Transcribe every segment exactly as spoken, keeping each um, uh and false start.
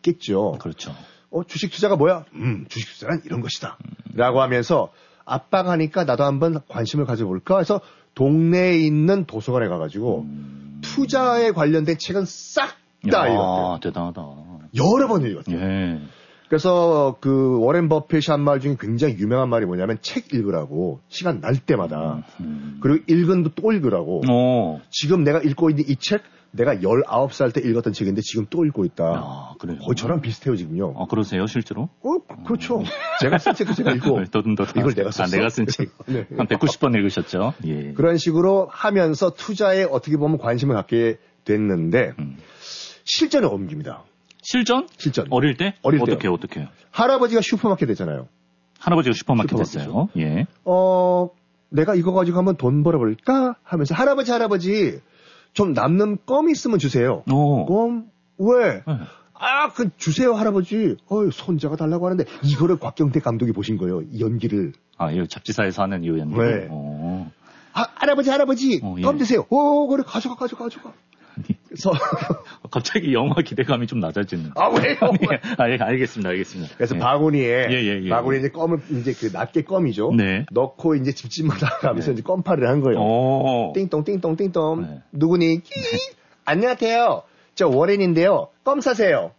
있겠죠. 그렇죠. 어, 주식 투자가 뭐야? 음, 주식 투자는 이런 것이다. 음. 라고 하면서 아빠가 하니까 나도 한번 관심을 가져볼까 해서 동네에 있는 도서관에 가가지고 음. 투자에 관련된 책은 싹 다 읽었대요. 대단하다. 여러 번 읽었대요. 예. 그래서 그 워렌 버핏이 한 말 중에 굉장히 유명한 말이 뭐냐면 책 읽으라고 시간 날 때마다 음, 음. 그리고 읽은 또 읽으라고. 오. 지금 내가 읽고 있는 이 책 내가 열아홉 살 때 읽었던 책인데 지금 또 읽고 있다. 아, 그래요? 거의 저랑 비슷해요 지금요. 아, 그러세요 실제로? 어, 그렇죠. 음. 제가 쓴 책도 제가 읽고 이걸 내가 썼어. 아, 내가 쓴 책. 네. 한 백구십 번 읽으셨죠? 예. 그런 식으로 하면서 투자에 어떻게 보면 관심을 갖게 됐는데 음. 실전에 옮깁니다. 실전? 실전. 어릴 때? 어릴 때. 어떻게, 어떻게? 할아버지가 슈퍼마켓 했잖아요. 할아버지가 슈퍼마켓 했어요. 예. 어, 내가 이거 가지고 한번 돈 벌어볼까? 하면서 할아버지, 할아버지, 좀 남는 껌 있으면 주세요. 오. 껌? 왜? 네. 아, 그 주세요, 할아버지. 어, 손자가 달라고 하는데 이거를 곽경태 감독이 보신 거예요. 이 연기를. 아, 이 잡지사에서 하는 이 연기. 네. 오. 아, 할아버지, 할아버지, 어, 예. 껌 드세요. 오, 그래, 가져가, 가져가, 가져가. 그래서 갑자기 영화 기대감이 좀 낮아지는. 아 왜요? 아, 예, 알겠습니다, 알겠습니다. 그래서 예. 바구니에 예, 예, 예, 바구니에 이제 껌을 이제 그 낱개 껌이죠. 네. 넣고 이제 집집마다 가면서 네. 이제 껌파를 한 거예요. 오. 띵동 띵동 띵동. 네. 누구니? 끼. 네. 안녕하세요. 저 워렌인데요. 껌 사세요.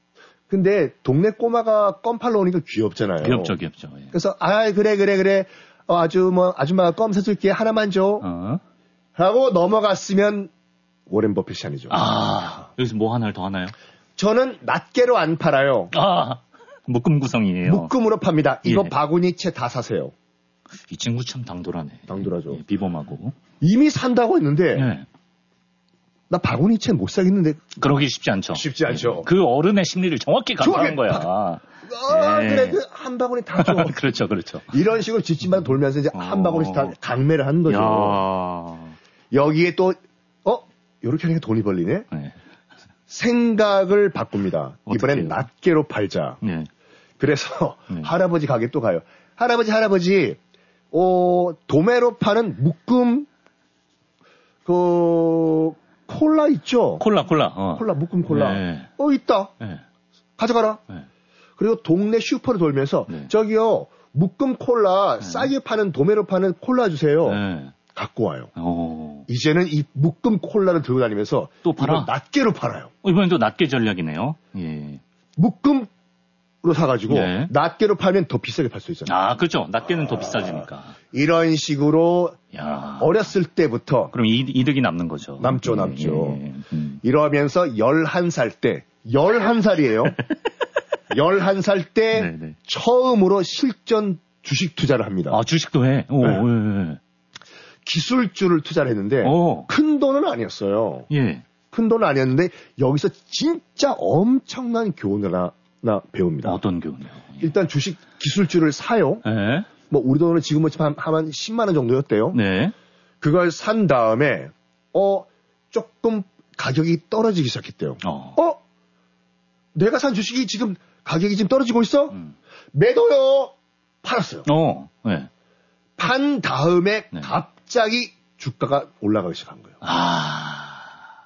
근데 동네 꼬마가 껌 팔러 오니까 귀엽잖아요. 귀엽죠, 귀엽죠. 예. 그래서 아 그래 그래 그래. 어, 아주 뭐 아줌마가 껌 사줄게 하나만 줘. 어. 하고 넘어갔으면. 워렌 버핏이 아니죠. 아, 여기서 뭐 하나를 더 하나요? 저는 낱개로 안 팔아요. 아, 묶음 구성이에요. 묶음으로 팝니다. 이거 예. 바구니채 다 사세요. 이 친구 참 당돌하네. 당돌하죠. 예, 비범하고. 이미 산다고 했는데, 예. 나 바구니채 못 사겠는데. 그러기 쉽지 않죠. 쉽지 않죠. 예. 그 어른의 심리를 정확히 감안한 거야. 바... 아, 예. 그래, 그 한 바구니 다 줘. 그렇죠, 그렇죠. 이런 식으로 집집만 돌면서 이제 한 바구니씩 다 강매를 하는 거죠. 야... 여기에 또, 이렇게 하니까 돈이 벌리네? 네. 생각을 바꿉니다. 이번엔 낱개로 팔자. 네. 그래서 네. 할아버지 가게 또 가요. 할아버지, 할아버지, 어, 도매로 파는 묶음, 그, 콜라 있죠? 콜라, 콜라. 어. 콜라, 묶음 콜라. 네. 어, 있다. 네. 가져가라. 네. 그리고 동네 슈퍼를 돌면서, 네. 저기요, 묶음 콜라, 네. 싸게 파는, 도매로 파는 콜라 주세요. 네. 갖고 와요. 오. 이제는 이 묶음 콜라를 들고 다니면서 또 팔아? 낱개로 팔아요. 어, 이번엔 또 낱개 전략이네요. 예. 묶음으로 사가지고 예. 낱개로 팔면 더 비싸게 팔 수 있잖아요. 아, 그렇죠. 낱개는 아, 더 비싸지니까. 이런 식으로 야. 어렸을 때부터 그럼 이, 이득이 남는 거죠. 남죠, 예, 남죠. 예, 예. 음. 이러면서 열한 살 때, 열한 살이에요. 열한 살 때 네네. 처음으로 실전 주식 투자를 합니다. 아, 주식도 해? 오, 네. 예, 예. 기술주를 투자를 했는데 오. 큰 돈은 아니었어요. 예. 큰 돈은 아니었는데 여기서 진짜 엄청난 교훈을 하나, 하나 배웁니다. 어떤 교훈이요? 예. 일단 주식 기술주를 사요. 예. 뭐 우리 돈으로 지금은 한, 한 십만 원 정도였대요. 네. 그걸 산 다음에 어 조금 가격이 떨어지기 시작했대요. 어, 어? 내가 산 주식이 지금 가격이 지금 떨어지고 있어? 음. 매도요. 팔았어요. 어. 네. 판 다음에 네. 갑자기 주가가 올라가기 시작한 거예요. 아.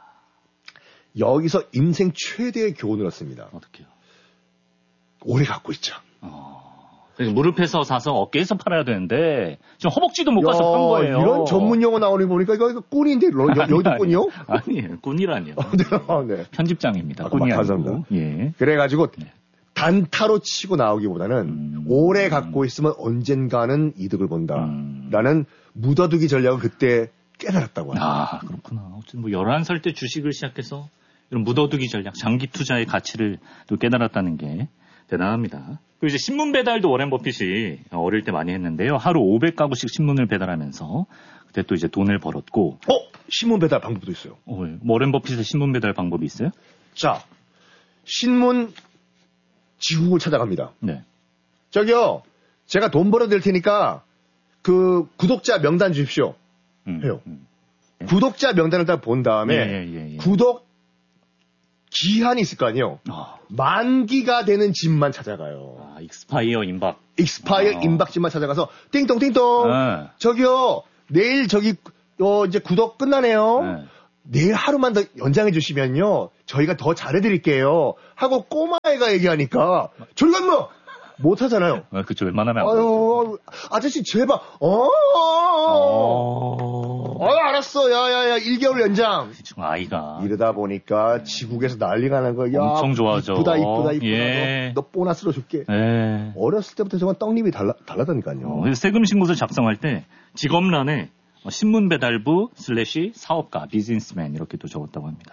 여기서 인생 최대의 교훈을 얻습니다. 어떻게요? 오래 갖고 있자. 어. 무릎에서 사서 어깨에서 팔아야 되는데 지금 허벅지도 못 가서 판 거예요. 이런 전문 용어 나오는 거 보니까 이거 꾼인데 여기 꾼이요? 아니에요. 꾼이라니요. 네. 네. 편집장입니다. 아, 꾼이 감사합니다. 아니고. 예. 그래가지고 네. 단타로 치고 나오기보다는 음, 오래 음. 갖고 있으면 언젠가는 이득을 본다라는 음. 묻어두기 전략을 그때 깨달았다고 합니다. 아, 그렇구나. 어쨌든 뭐 열한 살 때 주식을 시작해서 이런 묻어두기 전략, 장기 투자의 가치를 또 깨달았다는 게 대단합니다. 그리고 이제 신문 배달도 워렌 버핏이 어릴 때 많이 했는데요. 하루 오백 가구씩 신문을 배달하면서 그때 또 이제 돈을 벌었고. 어? 신문 배달 방법도 있어요. 어, 워렌 버핏의 신문 배달 방법이 있어요? 자, 신문 지국을 찾아갑니다. 네. 저기요, 제가 돈 벌어드릴 테니까 그 구독자 명단 주십시오. 음, 해요. 음. 예. 구독자 명단을 다 본 다음에 예, 예, 예. 구독 기한이 있을 거 아니에요. 어. 만기가 되는 집만 찾아가요. 아, 익스파이어 임박. 익스파이어 어. 임박집만 찾아가서 띵동 띵동. 네. 저기요, 내일 저기 어 이제 구독 끝나네요. 네. 내일 하루만 더 연장해 주시면요. 저희가 더 잘해드릴게요. 하고 꼬마애가 얘기하니까 저리 가 뭐 못 하잖아요. 아, 그쵸. 웬만하면. 아유, 아저씨 제발. 어. 어. 알았어. 야야야 일 개월 연장. 지금 아이가. 이러다 보니까 지국에서 난리가 난 거야. 엄청 좋아하죠. 이쁘다 이쁘다 이쁘다. 예. 너, 너 보너스로 줄게. 예. 어렸을 때부터 정말 떡잎이 달라 달라다니까요. 어, 세금 신고서 작성할 때 직업란에 신문 배달부 슬래시 사업가 비즈니스맨 이렇게 또 적었다고 합니다.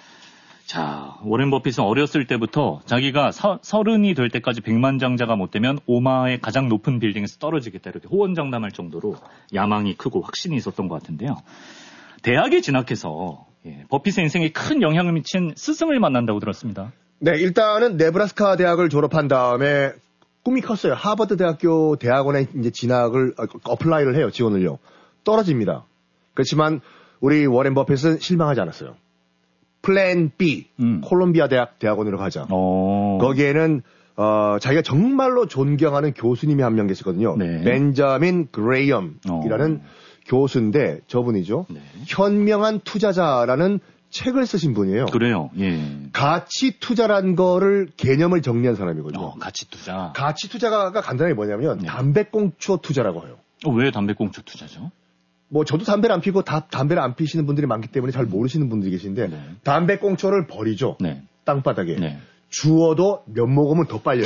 자, 워렌 버핏은 어렸을 때부터 자기가 서, 서른이 될 때까지 백만장자가 못 되면 오마하의 가장 높은 빌딩에서 떨어지겠다 이렇게 호언장담할 정도로 야망이 크고 확신이 있었던 것 같은데요. 대학에 진학해서 예, 버핏의 인생에 큰 영향을 미친 스승을 만난다고 들었습니다. 네, 일단은 네브라스카 대학을 졸업한 다음에 꿈이 컸어요. 하버드 대학교 대학원에 이제 진학을 어플라이를 해요. 지원을요. 떨어집니다. 그렇지만 우리 워렌 버핏은 실망하지 않았어요. 플랜 B, 음. 콜롬비아 대학 대학원으로 가자. 오. 거기에는 어, 자기가 정말로 존경하는 교수님이 한 명 계시거든요. 네. 벤자민 그레이엄이라는 오. 교수인데 저분이죠. 네. 현명한 투자자라는 책을 쓰신 분이에요. 그래요. 예. 가치 투자란 거를 개념을 정리한 사람이거든요. 어, 가치 투자. 가치 투자가 간단하게 뭐냐면 네. 담배꽁초 투자라고 해요. 어, 왜 담배꽁초 투자죠? 뭐 저도 담배를 안 피고 다 담배를 안 피시는 분들이 많기 때문에 잘 모르시는 분들이 계신데 네. 담배꽁초를 버리죠. 네. 땅바닥에. 네. 주워도 몇 모금은 더 빨려요.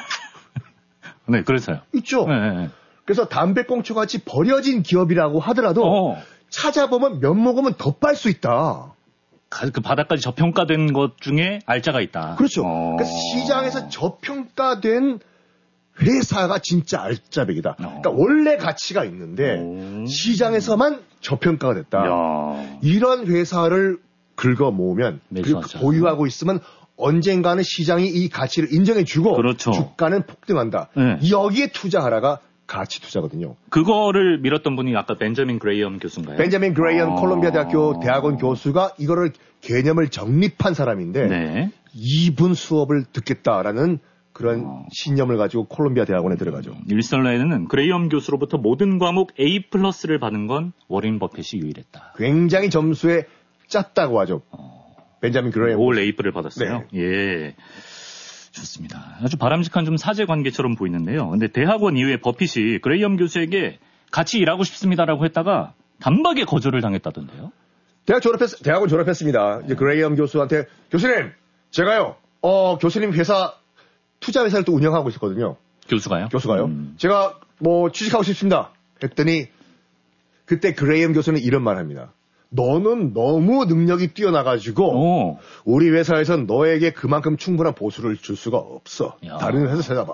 네, 그래서요. 있죠. 네. 그래서 담배꽁초 같이 버려진 기업이라고 하더라도 어. 찾아보면 몇 모금은 더 빨 수 있다. 그 바닥까지 저평가된 것 중에 알짜가 있다. 그렇죠. 어. 그러니까 시장에서 저평가된 회사가 진짜 알짜배기다. 그러니까 원래 가치가 있는데 오. 시장에서만 저평가가 됐다. 야. 이런 회사를 긁어 모으면 그리고 보유하고 있으면 언젠가는 시장이 이 가치를 인정해주고 그렇죠. 주가는 폭등한다. 네. 여기에 투자하라가 가치 투자거든요. 그거를 밀었던 분이 아까 벤자민 그레이엄 교수인가요? 벤자민 그레이엄 아. 콜롬비아 대학교 대학원 교수가 이거를 개념을 정립한 사람인데 네. 이분 수업을 듣겠다라는 그런 어. 신념을 가지고 콜롬비아 대학원에 들어가죠. 일설에는 그레이엄 교수로부터 모든 과목 A 플러스를 받은 건 워렌 버핏이 유일했다. 굉장히 점수에 짰다고 하죠. 어. 벤자민 그레이엄. 올 A를 받았어요. 네. 예. 좋습니다. 아주 바람직한 좀 사제 관계처럼 보이는데요. 근데 대학원 이후에 버핏이 그레이엄 교수에게 같이 일하고 싶습니다라고 했다가 단박에 거절을 당했다던데요. 대학 졸업했, 대학원 졸업했습니다. 네. 이제 그레이엄 교수한테 교수님, 제가요, 어, 교수님 회사 투자 회사를 또 운영하고 있었거든요. 교수가요? 교수가요. 음. 제가 뭐 취직하고 싶습니다. 했더니 그때 그레이엄 교수는 이런 말 합니다. 너는 너무 능력이 뛰어나가지고 오. 우리 회사에선 너에게 그만큼 충분한 보수를 줄 수가 없어. 야. 다른 회사 찾아봐.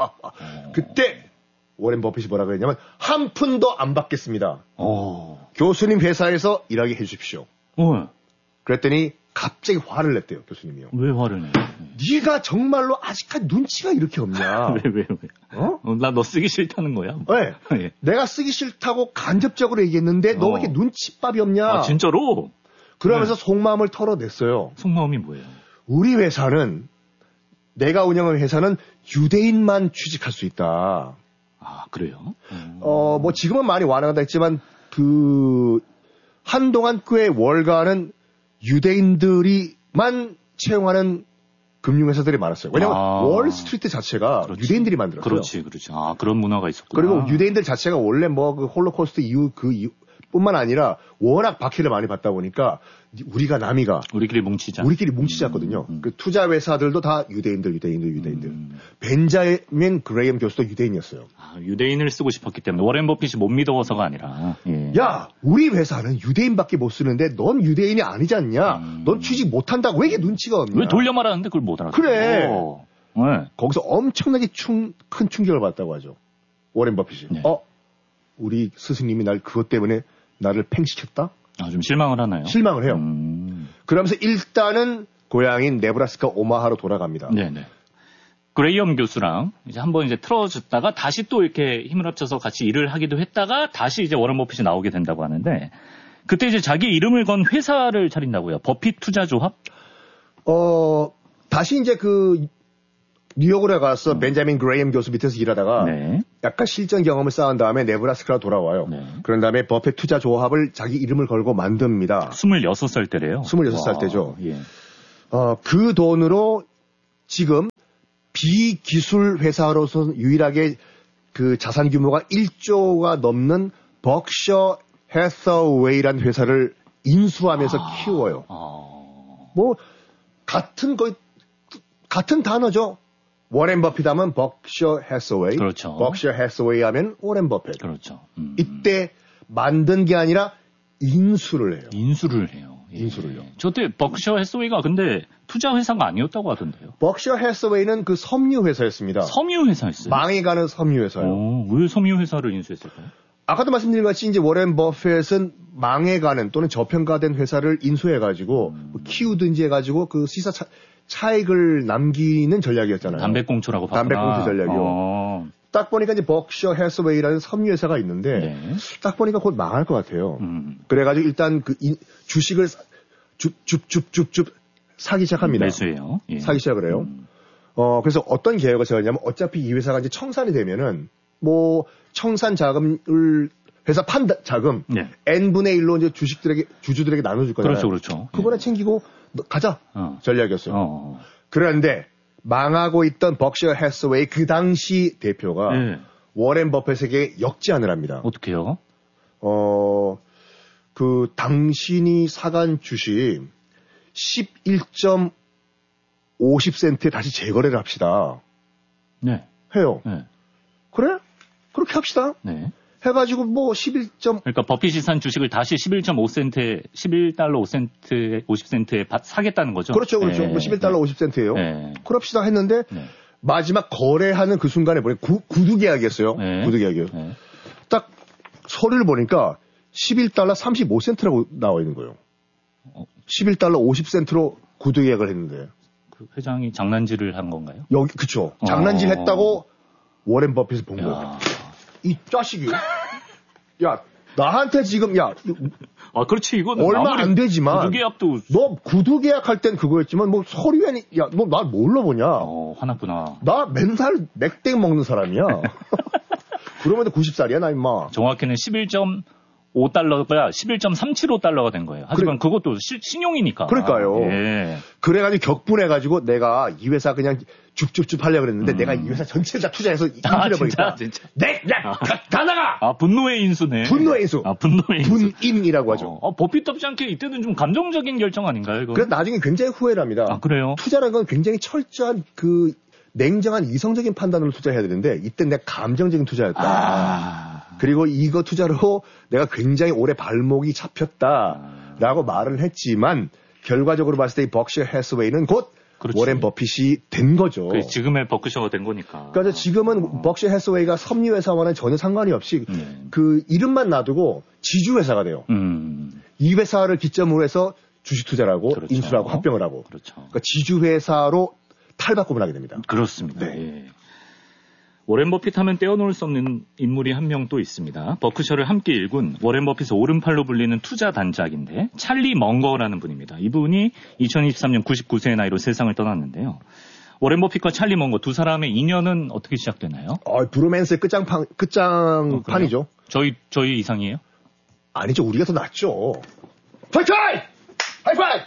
그때 워렌 버핏이 뭐라고 했냐면 한 푼도 안 받겠습니다. 오. 교수님 회사에서 일하게 해주십시오. 오. 그랬더니 갑자기 화를 냈대요, 교수님이요. 왜 화를 내요? 네가 정말로 아직까지 눈치가 이렇게 없냐? 왜, 왜, 왜? 어? 어 나 너 쓰기 싫다는 거야? 네. 예. 내가 쓰기 싫다고 간접적으로 얘기했는데 너 왜 어. 이렇게 눈치밥이 없냐? 아, 진짜로? 그러면서 네. 속마음을 털어냈어요. 속마음이 뭐예요? 우리 회사는, 내가 운영하는 회사는 유대인만 취직할 수 있다. 아, 그래요? 음. 어, 뭐 지금은 많이 완화가 됐지만 그 한동안 꽤 월가는 유대인들이만 채용하는 금융회사들이 많았어요. 왜냐하면 아, 월스트리트 자체가 그렇지. 유대인들이 만들었어요. 그렇지, 그렇지. 아, 그런 문화가 있었구나. 그리고 유대인들 자체가 원래 뭐 그 홀로코스트 이후 그 이후 뿐만 아니라 워낙 박해를 많이 받다 보니까 우리가 남이가 우리끼리 뭉치자. 우리끼리 뭉치자거든요. 음, 음. 그 투자 회사들도 다 유대인들, 유대인들, 유대인들. 음. 벤자민 그레이엄 교수도 유대인이었어요. 아, 유대인을 쓰고 싶었기 때문에 워렌 버핏이 못 믿어서가 아니라. 예. 야, 우리 회사는 유대인밖에 못 쓰는데 넌 유대인이 아니지 않냐? 음. 넌 취직 못한다고 왜 이렇게 눈치가 없냐? 왜 돌려 말하는데 그걸 못 알아? 그래. 네. 거기서 엄청나게 충, 큰 충격을 받았다고 하죠. 워렌 버핏이. 네. 어, 우리 스승님이 날 그것 때문에 나를 팽시켰다? 아, 좀 실망을 하나요? 실망을 해요. 음. 그러면서 일단은 고향인 네브라스카 오마하로 돌아갑니다. 네네. 그레이엄 교수랑 이제 한번 이제 틀어줬다가 다시 또 이렇게 힘을 합쳐서 같이 일을 하기도 했다가 다시 이제 워렌 버핏이 나오게 된다고 하는데 그때 이제 자기 이름을 건 회사를 차린다고요. 버핏 투자조합? 어, 다시 이제 그 뉴욕으로 가서 음. 벤자민 그레이엄 교수 밑에서 일하다가 네. 약간 실전 경험을 쌓은 다음에 네브라스카로 돌아와요. 네. 그런 다음에 버핏 투자 조합을 자기 이름을 걸고 만듭니다. 스물여섯 살 때래요. 스물여섯 살 때죠. 예. 어, 그 돈으로 지금 비기술 회사로서 유일하게 그 자산 규모가 일조가 넘는 벅셔 해서웨이라는 회사를 인수하면서 아, 키워요. 아. 뭐 같은 거의 같은 단어죠. 워렌 버핏 하면 벅셔 해서웨이, 그렇죠. 벅셔 해서웨이 하면 워렌 버핏. 그렇죠. 음. 이때 만든 게 아니라 인수를 해요. 인수를 해요. 예. 인수를요. 저때 벅셔 해서웨이가 근데 투자 회사가 아니었다고 하던데요. 벅셔 해서웨이는 그 섬유 회사였습니다. 섬유 회사였어요. 망해가는 섬유 회사요. 오, 왜 섬유 회사를 인수했을까요? 아까도 말씀드린 같이 이제 워렌 버핏은 망해가는 또는 저평가된 회사를 인수해가지고 음. 뭐 키우든지 해가지고 그 시사 차, 차익을 남기는 전략이었잖아요. 담배꽁초라고 봤구나. 담배꽁초 전략이요. 어. 딱 보니까 이제 벅셔 해서웨이라는 섬유 회사가 있는데 네. 딱 보니까 곧 망할 것 같아요. 음. 그래가지고 일단 그 인, 주식을 줍줍줍줍줍 사기 시작합니다. 매수해요. 예. 사기 시작을 해요. 음. 어 그래서 어떤 계획을 세웠냐면 어차피 이 회사가 이제 청산이 되면은 뭐 청산 자금을 회사 판 자금 네. n분의 일로 이제 주식들에게 주주들에게 나눠줄 거잖아요. 그렇죠, 그렇죠. 그거나 예. 챙기고 가자 어. 전략이었어요. 어. 그런데 망하고 있던 벅셔 해서웨이 그 당시 대표가 네. 워렌 버핏에게 역제안을 합니다. 어떻게요? 어, 그 당신이 사간 주식 십일 점 오십 센트에 다시 재거래를 합시다. 네. 해요. 네. 그래? 그렇게 합시다. 네. 해가지고 뭐 십일. 그러니까 버핏이 산 주식을 다시 십일 점 오 센트에 십일 달러 오 센트 오십 센트에 사겠다는 거죠. 그렇죠, 그렇죠. 네. 뭐 십일 달러 네. 오십 센트예요. 네. 그럽시다 했는데 네. 마지막 거래하는 그 순간에 보니 구, 구두 계약이었어요. 네. 구두 계약이요. 네. 딱 서류를 보니까 십일 달러 삼십오 센트라고 나와 있는 거예요. 어. 십일 달러 오십 센트로 구두 계약을 했는데. 그 회장이 장난질을 한 건가요? 여기 그쵸. 장난질 어. 했다고 워렌 버핏을 본 거예요. 이 자식이. 야, 나한테 지금, 야. 아, 그렇지. 이건 얼마 안 되지만. 구두 계약도. 너 구두 계약할 땐 그거였지만, 뭐 서류에, 야, 너 날 뭘로 보냐. 어, 화났구나. 나 맨날 맥땡 먹는 사람이야. 그러면 구십 살이야, 나 임마. 정확히는 십일 점 오 달러가 십일 점 삼칠오 달러가 된 거예요. 하지만 그래. 그것도 시, 신용이니까. 그러니까요. 예. 그래가지고 격분해가지고 내가 이 회사 그냥 줍줍줍 하려고 그랬는데 음. 내가 이 회사 전체를 다 투자해서 인수해버리니까. 아, 진짜, 진짜. 네, 야, 아. 다, 다 나가! 아, 분노의 인수네. 분노의 인수. 아, 분노의 인수. 분임이라고 하죠. 어, 버핏답지 않게 이때는 좀 감정적인 결정 아닌가요, 이거? 그래서 나중에 굉장히 후회를 합니다. 아, 그래요? 투자라는 건 굉장히 철저한 그 냉정한 이성적인 판단으로 투자해야 되는데 이때 내가 감정적인 투자였다. 아. 그리고 이거 투자로 내가 굉장히 오래 발목이 잡혔다라고 아. 말을 했지만 결과적으로 봤을 때 이 벅셔 해서웨이는 곧 그렇지. 워렌 버핏이 된 거죠. 지금의 버크셔가 된 거니까. 그러니까 지금은 어. 벅셔 해서웨이가 섬유 회사와는 전혀 상관이 없이 음. 그 이름만 놔두고 지주 회사가 돼요. 음. 이 회사를 기점으로 해서 주식 투자를 그렇죠. 인수를 하고 합병을 하고. 그렇죠. 그러니까 지주 회사로 탈바꿈을 하게 됩니다. 그렇습니다. 네. 예. 워렌 버핏 하면 떼어놓을 수 없는 인물이 한 명 또 있습니다. 버크셔를 함께 일군 워렌 버핏의 오른팔로 불리는 투자 단짝인데 찰리 멍거라는 분입니다. 이분이 이천이십삼 년 구십구 세의 나이로 세상을 떠났는데요. 워렌 버핏과 찰리 멍거 두 사람의 인연은 어떻게 시작되나요? 어, 브로맨스의 끝장판, 끝장판이죠. 어, 저희, 저희 이상이에요? 아니죠. 우리가 더 낫죠. 파이팅! 하이파이!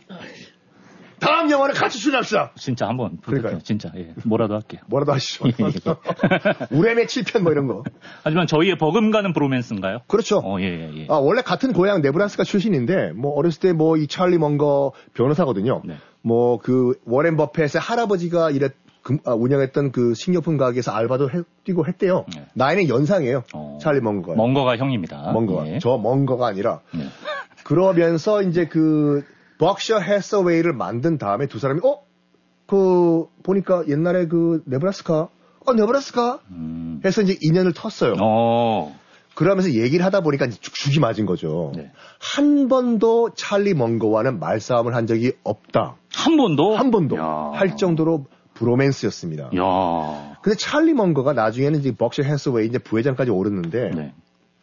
다음 영화는 같이 출연합시다. 진짜 한번. 그러니까요. 진짜. 예. 뭐라도 할게요. 뭐라도 하시죠. 우렘의 칠 편 뭐 이런 거. 하지만 저희의 버금가는 브로맨스인가요? 그렇죠. 어, 예, 예, 예. 아, 원래 같은 고향 네브라스카 출신인데, 뭐, 어렸을 때 뭐, 이 찰리 멍거 변호사거든요. 네. 뭐, 그, 워렌 버핏의 할아버지가 이랬, 금, 아, 운영했던 그 식료품 가게에서 알바도 해, 뛰고 했대요. 네. 나이는 연상이에요. 어, 찰리 멍거가. 멍거가 형입니다. 멍거가. 예. 저 멍거가 아니라. 네. 그러면서 이제 그, 벅셔 해서웨이를 만든 다음에 두 사람이, 어? 그, 보니까 옛날에 그, 네브라스카, 어, 네브라스카? 음. 해서 이제 인연을 텄어요. 어. 그러면서 얘기를 하다 보니까 이제 죽이 맞은 거죠. 네. 한 번도 찰리 멍거와는 말싸움을 한 적이 없다. 한 번도? 한 번도. 야. 할 정도로 브로맨스였습니다. 야. 근데 찰리 멍거가 나중에는 이제 벅셔 해서웨이 이제 부회장까지 오르는데, 네.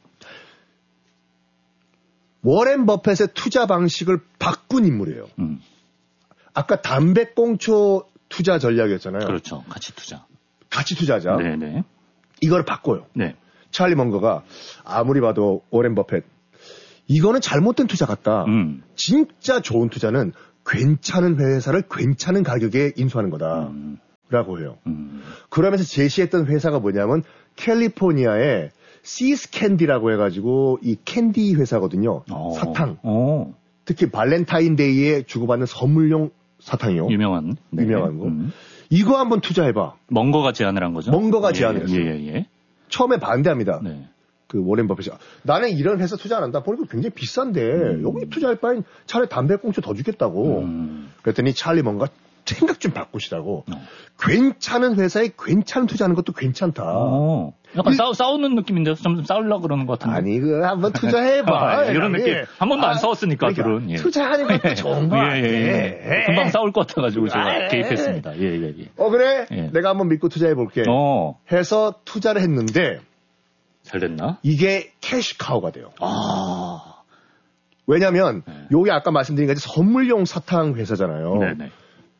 워렌 버핏의 투자 방식을 바꾼 인물이에요. 음. 아까 담배꽁초 투자 전략이었잖아요. 그렇죠. 가치 투자. 가치 투자자. 네네. 이걸 바꿔요. 네. 찰리 먼거가 아무리 봐도 오렌 버핏 이거는 잘못된 투자 같다. 음. 진짜 좋은 투자는 괜찮은 회사를 괜찮은 가격에 인수하는 거다. 음. 라고 해요. 음. 그러면서 제시했던 회사가 뭐냐면 캘리포니아의 시스 캔디라고 해가지고 이 캔디 회사거든요. 오. 사탕. 오. 특히 발렌타인데이에 주고받는 선물용 사탕이요. 유명한. 네. 유명한 거. 음. 이거 한번 투자해봐. 먼거가 제안을 한 거죠? 먼거가 예, 제안을 했어요. 예, 예, 예. 처음에 반대합니다. 네. 그 워렌 버핏이 나는 이런 회사 투자 안 한다. 보니까 굉장히 비싼데 음. 여기 투자할 바엔 차라리 담배꽁초 더 주겠다고. 음. 그랬더니 찰리 먼거가 생각 좀 바꾸시라고. 어. 괜찮은 회사에 괜찮은 투자하는 것도 괜찮다. 어. 약간 그, 싸우, 싸우는 느낌인데 좀 싸우려고 그러는 것 같은데. 아니, 그 한번 투자해봐. 아, 이런 느낌. 예. 한 번도 안 아, 싸웠으니까, 그러니까, 둘은. 예. 투자하는 것도 좋은 거 예, 예, 예. 금방 싸울 것 같아가지고 제가 예. 개입했습니다. 예, 예, 예. 어, 그래? 예. 내가 한번 믿고 투자해볼게. 어. 해서 투자를 했는데. 잘 됐나? 이게 캐시카우가 돼요. 아. 왜냐면, 네. 요게 아까 말씀드린 것처럼 선물용 사탕 회사잖아요. 네네.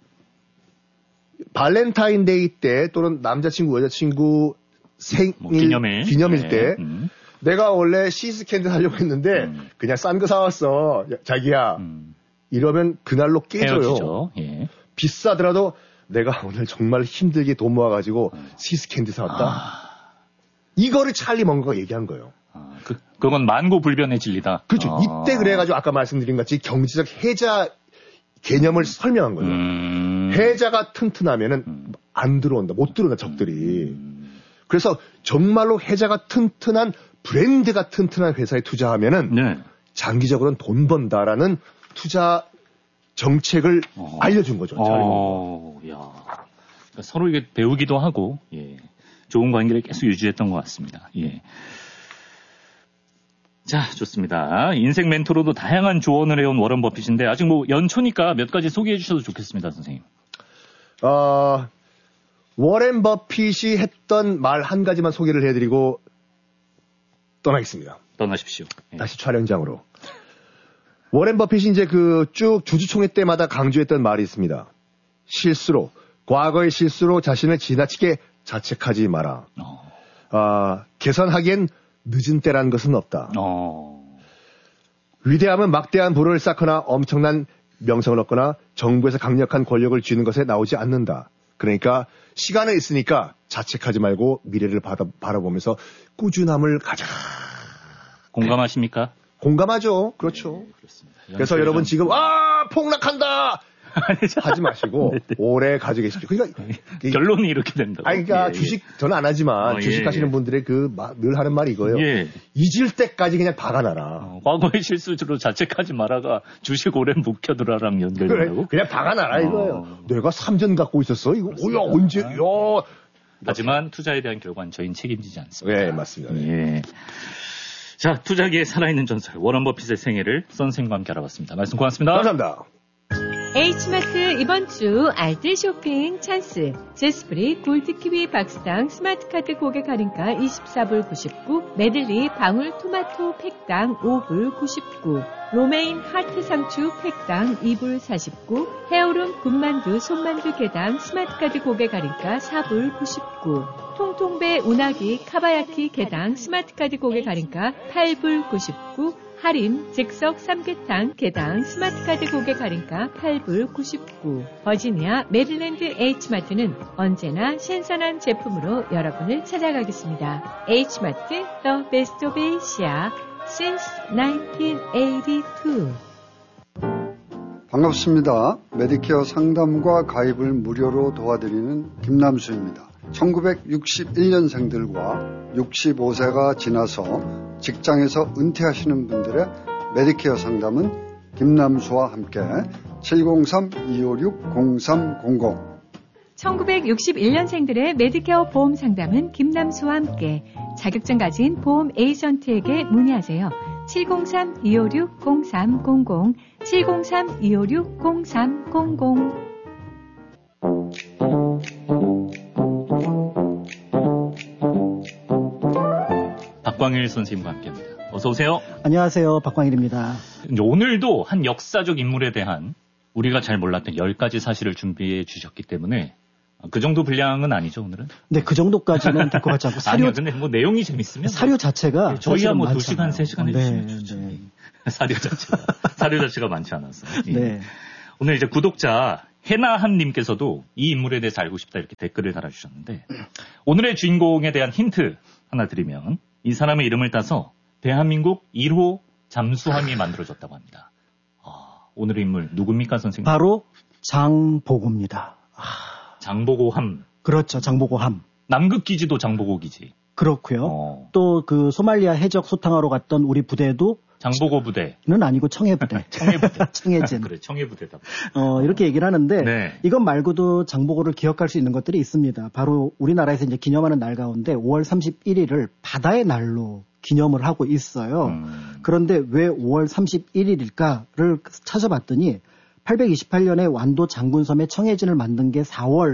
발렌타인데이 때 또는 남자친구, 여자친구 생일, 뭐 기념일, 기념일 네. 때 음. 내가 원래 시스 캔디 사려고 했는데 음. 그냥 싼 거 사왔어. 자기야. 음. 이러면 그날로 깨져요. 예. 비싸더라도 내가 오늘 정말 힘들게 돈 모아가지고 음. 시스 캔디 사왔다. 아. 이거를 찰리 먼거가 얘기한 거예요. 아, 그, 그건 만고불변의 진리다. 그렇죠. 아. 이때 그래가지고 아까 말씀드린 것 같이 경제적 해자 개념을 설명한 거예요. 음. 해자가 튼튼하면은 음. 안 들어온다. 못 들어온다, 적들이. 음. 그래서 정말로 해자가 튼튼한 브랜드가 튼튼한 회사에 투자하면은 네. 장기적으로는 돈 번다라는 투자 정책을 어. 알려준 거죠. 어. 야. 그러니까 서로 이게 배우기도 하고, 예. 좋은 관계를 계속 유지했던 것 같습니다. 예. 자, 좋습니다. 인생 멘토로도 다양한 조언을 해온 워런 버핏인데 아직 뭐 연초니까 몇 가지 소개해 주셔도 좋겠습니다, 선생님. 어, 워렌 버핏이 했던 말 한 가지만 소개를 해드리고 떠나겠습니다. 떠나십시오. 예. 다시 촬영장으로. 워렌 버핏이 이제 그 쭉 주주총회 때마다 강조했던 말이 있습니다. 실수로, 과거의 실수로 자신을 지나치게 자책하지 마라. 어. 아, 개선하기엔 늦은 때라는 것은 없다. 어. 위대함은 막대한 부를 쌓거나 엄청난 명성을 얻거나 정부에서 강력한 권력을 쥐는 것에 나오지 않는다. 그러니까 시간은 있으니까 자책하지 말고 미래를 바라, 바라보면서 꾸준함을 가자. 공감하십니까? 공감하죠. 그렇죠. 네, 그렇습니다. 그래서 여러분 지금 아 폭락한다. 하지 마시고 오래 가지고 계십시오. 그러니까 결론이 이렇게 된다고. 아니, 그러니까 예, 주식 예. 저는 안 하지만 어, 주식 예, 하시는 예. 분들의 그 늘 하는 말이 이거예요. 예. 잊을 때까지 그냥 박아 놔라. 어, 과거의 실수로 자책하지 마라가 주식 오래 묵혀두라랑 연결된다고? 그래, 그냥 박아 놔라 이거예요. 어. 내가 삼전 갖고 있었어. 이거 오야 언제? 야. 하지만 투자에 대한 결과는 저희는 책임지지 않습니다. 네, 맞습니다. 네. 예. 자, 투자기의 살아있는 전설 워런 버핏의 생애를 선생님과 함께 알아봤습니다. 말씀 고맙습니다. 감사합니다. H마트 이번 주 알뜰 쇼핑 찬스. 제스프리 골드키위 박스당 스마트카드 고객 할인가 이십사 불 구십구, 메들리 방울토마토 팩당 오 불 구십구, 로메인 하트 상추 팩당 이 불 사십구, 헤어룸 군만두 손만두 개당 스마트카드 고객 할인가 사 불 구십구, 통통배 운하기 카바야키 개당 스마트카드 고객 할인가 팔 불 구십구, 할인 즉석 삼계탕 개당 스마트카드 고객 할인가 팔 불 구십구. 버지니아 메릴랜드 H마트는 언제나 신선한 제품으로 여러분을 찾아가겠습니다. H마트 The Best of Asia since 나인틴 에이티투. 반갑습니다. 메디케어 상담과 가입을 무료로 도와드리는 김남수입니다. 천구백육십일 년생들과 육십오 세가 지나서 직장에서 은퇴하시는 분들의 메디케어 상담은 김남수와 함께 칠공삼 이오육 공삼공공. 천구백육십일 년생들의 메디케어 보험 상담은 김남수와 함께 자격증 가진 보험 에이전트에게 문의하세요. 칠공삼 이오육 공삼공공 칠공삼 이오육 공삼공공. 박광일 선생님과 함께합니다. 어서 오세요. 안녕하세요. 박광일입니다. 오늘도 한 역사적 인물에 대한 우리가 잘 몰랐던 열 가지 사실을 준비해 주셨기 때문에 그 정도 분량은 아니죠, 오늘은? 네, 그 정도까지는 될 것 같지 않고. 사료. 아니요, 근데 뭐 내용이 재밌으면. 사료 뭐, 자체가. 네, 저희야 뭐 두 시간, 세 시간 해주시면 네, 좋죠. 네. 사료 자체가. 사료 자체가 많지 않아서. 예. 네. 오늘 이제 구독자 해나함님께서도 이 인물에 대해서 알고 싶다 이렇게 댓글을 달아주셨는데, 오늘의 주인공에 대한 힌트 하나 드리면, 이 사람의 이름을 따서 대한민국 일 호 잠수함이 만들어졌다고 합니다. 아, 오늘의 인물 누굽니까, 선생님? 바로 장보고입니다. 아... 장보고함. 그렇죠, 장보고함. 남극 기지도 장보고 기지. 그렇고요. 어. 또 그 소말리아 해적 소탕하러 갔던 우리 부대도 장보고 부대는 아니고 청해 부대. 청해 부대. 청해진. 그래, 청해 부대다. 어, 이렇게 얘기를 하는데 네. 이것 말고도 장보고를 기억할 수 있는 것들이 있습니다. 바로 우리나라에서 이제 기념하는 날 가운데 오월 삼십일일을 바다의 날로 기념을 하고 있어요. 음. 그런데 왜 오월 삼십일일일까를 찾아봤더니 팔백이십팔 년에 완도 장군섬에 청해진을 만든 게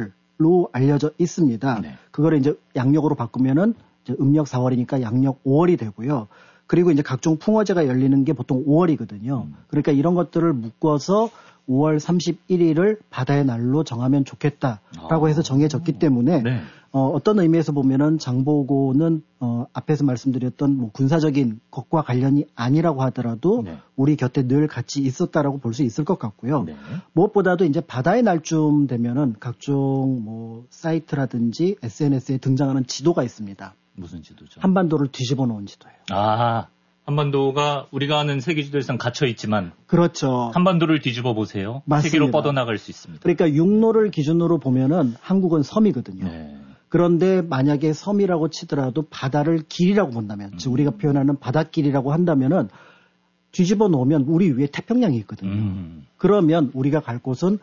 사월로 알려져 있습니다. 네. 그거를 이제 양력으로 바꾸면은 이제 음력 사월이니까 양력 오월이 되고요. 그리고 이제 각종 풍어제가 열리는 게 보통 오월이거든요. 음. 그러니까 이런 것들을 묶어서 오월 삼십일일을 바다의 날로 정하면 좋겠다라고 해서 정해졌기 때문에 네. 어, 어떤 의미에서 보면은 장보고는 어, 앞에서 말씀드렸던 뭐 군사적인 것과 관련이 아니라고 하더라도 네. 우리 곁에 늘 같이 있었다라고 볼 수 있을 것 같고요. 네. 무엇보다도 이제 바다의 날쯤 되면은 각종 뭐 사이트라든지 에스엔에스에 등장하는 지도가 있습니다. 무슨 지도죠? 한반도를 뒤집어 놓은 지도예요. 아, 한반도가 우리가 아는 세계지도에선 갇혀 있지만 그렇죠. 한반도를 뒤집어 보세요. 맞습니다. 세계로 뻗어나갈 수 있습니다. 그러니까 육로를 기준으로 보면은 한국은 섬이거든요. 네. 그런데 만약에 섬이라고 치더라도 바다를 길이라고 본다면, 음. 즉 우리가 표현하는 바닷길이라고 한다면은 뒤집어 놓으면 우리 위에 태평양이 있거든요. 음. 그러면 우리가 갈 곳은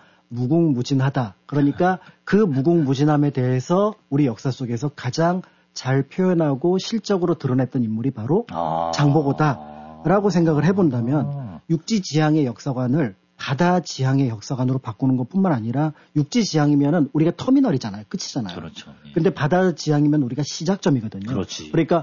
무궁무진하다. 그러니까 그 무궁무진함에 대해서 우리 역사 속에서 가장 잘 표현하고 실적으로 드러냈던 인물이 바로 아. 장보고다라고 생각을 해본다면 아. 육지지향의 역사관을 바다지향의 역사관으로 바꾸는 것뿐만 아니라 육지지향이면은 우리가 터미널이잖아요. 끝이잖아요. 그렇죠. 예. 근데 바다지향이면 우리가 시작점이거든요. 그렇지. 그러니까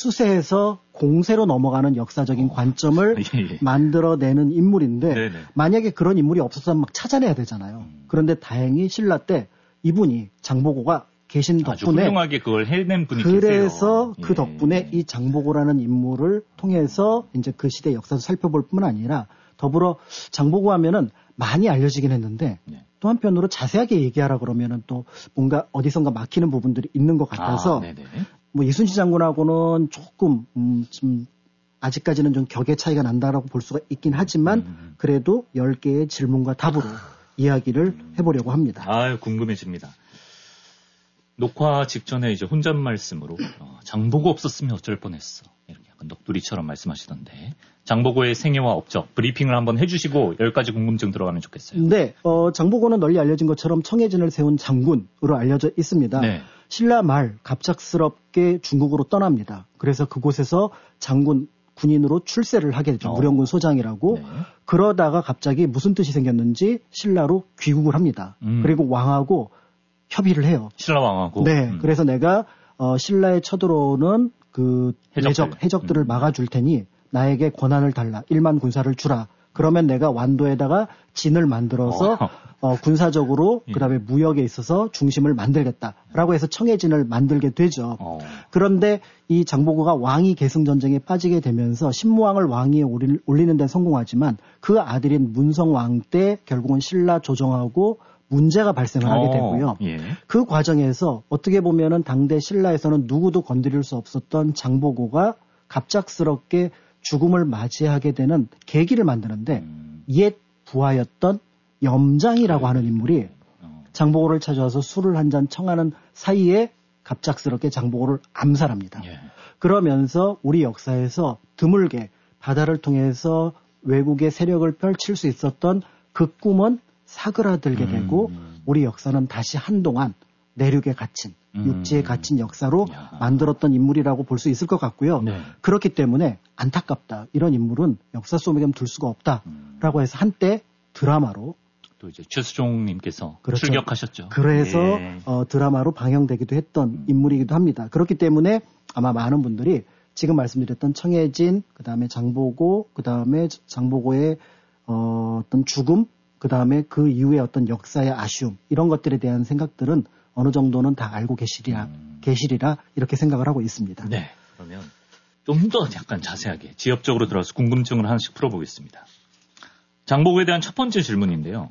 수세에서 공세로 넘어가는 역사적인 어. 관점을 예, 예. 만들어내는 인물인데 네네. 만약에 그런 인물이 없었으면 막 찾아내야 되잖아요. 음. 그런데 다행히 신라 때 이분이 장보고가 계신 덕분에 아주 훌륭하게 그걸 해낸 분이 그래서 계세요. 그래서 그 덕분에 예. 이 장보고라는 인물을 통해서 이제 그 시대 역사도 살펴볼 뿐만 아니라 더불어 장보고 하면은 많이 알려지긴 했는데 예. 또 한편으로 자세하게 얘기하라 그러면은 또 뭔가 어디선가 막히는 부분들이 있는 것 같아서 아, 뭐 이순신 장군하고는 조금 음, 좀 아직까지는 좀 격의 차이가 난다라고 볼 수가 있긴 하지만 음. 그래도 열 개의 질문과 답으로 이야기를 해보려고 합니다. 아유, 궁금해집니다. 녹화 직전에 이제 혼잣 말씀으로 어, 장보고 없었으면 어쩔 뻔했어. 이렇게 약간 넋두리처럼 말씀하시던데 장보고의 생애와 업적 브리핑을 한번 해주시고 열 가지 궁금증 들어가면 좋겠어요. 네, 어, 장보고는 널리 알려진 것처럼 청해진을 세운 장군으로 알려져 있습니다. 네. 신라 말 갑작스럽게 중국으로 떠납니다. 그래서 그곳에서 장군 군인으로 출세를 하게 되죠. 어. 무령군 소장이라고. 네. 그러다가 갑자기 무슨 뜻이 생겼는지 신라로 귀국을 합니다. 음. 그리고 왕하고 협의를 해요. 신라 왕하고. 네. 음. 그래서 내가 어, 신라에 쳐들어오는 그 해적들. 해적, 해적들을 음. 막아줄 테니 나에게 권한을 달라. 일만 군사를 주라. 그러면 내가 완도에다가 진을 만들어서 어. 어, 군사적으로 예. 그다음에 무역에 있어서 중심을 만들겠다라고 해서 청해진을 만들게 되죠. 어. 그런데 이 장보고가 왕위 계승 전쟁에 빠지게 되면서 신무왕을 왕위에 올리는 데 성공하지만 그 아들인 문성왕 때 결국은 신라 조정하고 문제가 발생을 하게 되고요. 어, 예. 그 과정에서 어떻게 보면은 당대 신라에서는 누구도 건드릴 수 없었던 장보고가 갑작스럽게 죽음을 맞이하게 되는 계기를 만드는데 음. 옛 부하였던 염장이라고 하는 인물이 장보고를 찾아와서 술을 한 잔 청하는 사이에 갑작스럽게 장보고를 암살합니다. 예. 그러면서 우리 역사에서 드물게 바다를 통해서 외국의 세력을 펼칠 수 있었던 그 꿈은 사그라들게 음. 되고 우리 역사는 다시 한동안 내륙에 갇힌 음. 육지에 갇힌 역사로 야. 만들었던 인물이라고 볼 수 있을 것 같고요. 네. 그렇기 때문에 안타깝다. 이런 인물은 역사 속에 둘 수가 없다라고 해서 한때 드라마로 또 이제 최수종님께서 그렇죠. 출격하셨죠. 그래서 예. 어, 드라마로 방영되기도 했던 음. 인물이기도 합니다. 그렇기 때문에 아마 많은 분들이 지금 말씀드렸던 청해진, 그 다음에 장보고, 그 다음에 장보고의 어, 어떤 죽음, 그 다음에 그 이후에 어떤 역사의 아쉬움 이런 것들에 대한 생각들은 어느 정도는 다 알고 계시리라, 음. 계시리라 이렇게 생각을 하고 있습니다. 네. 그러면 좀 더 약간 자세하게 지역적으로 들어가서 궁금증을 하나씩 풀어보겠습니다. 장보고에 대한 첫 번째 질문인데요.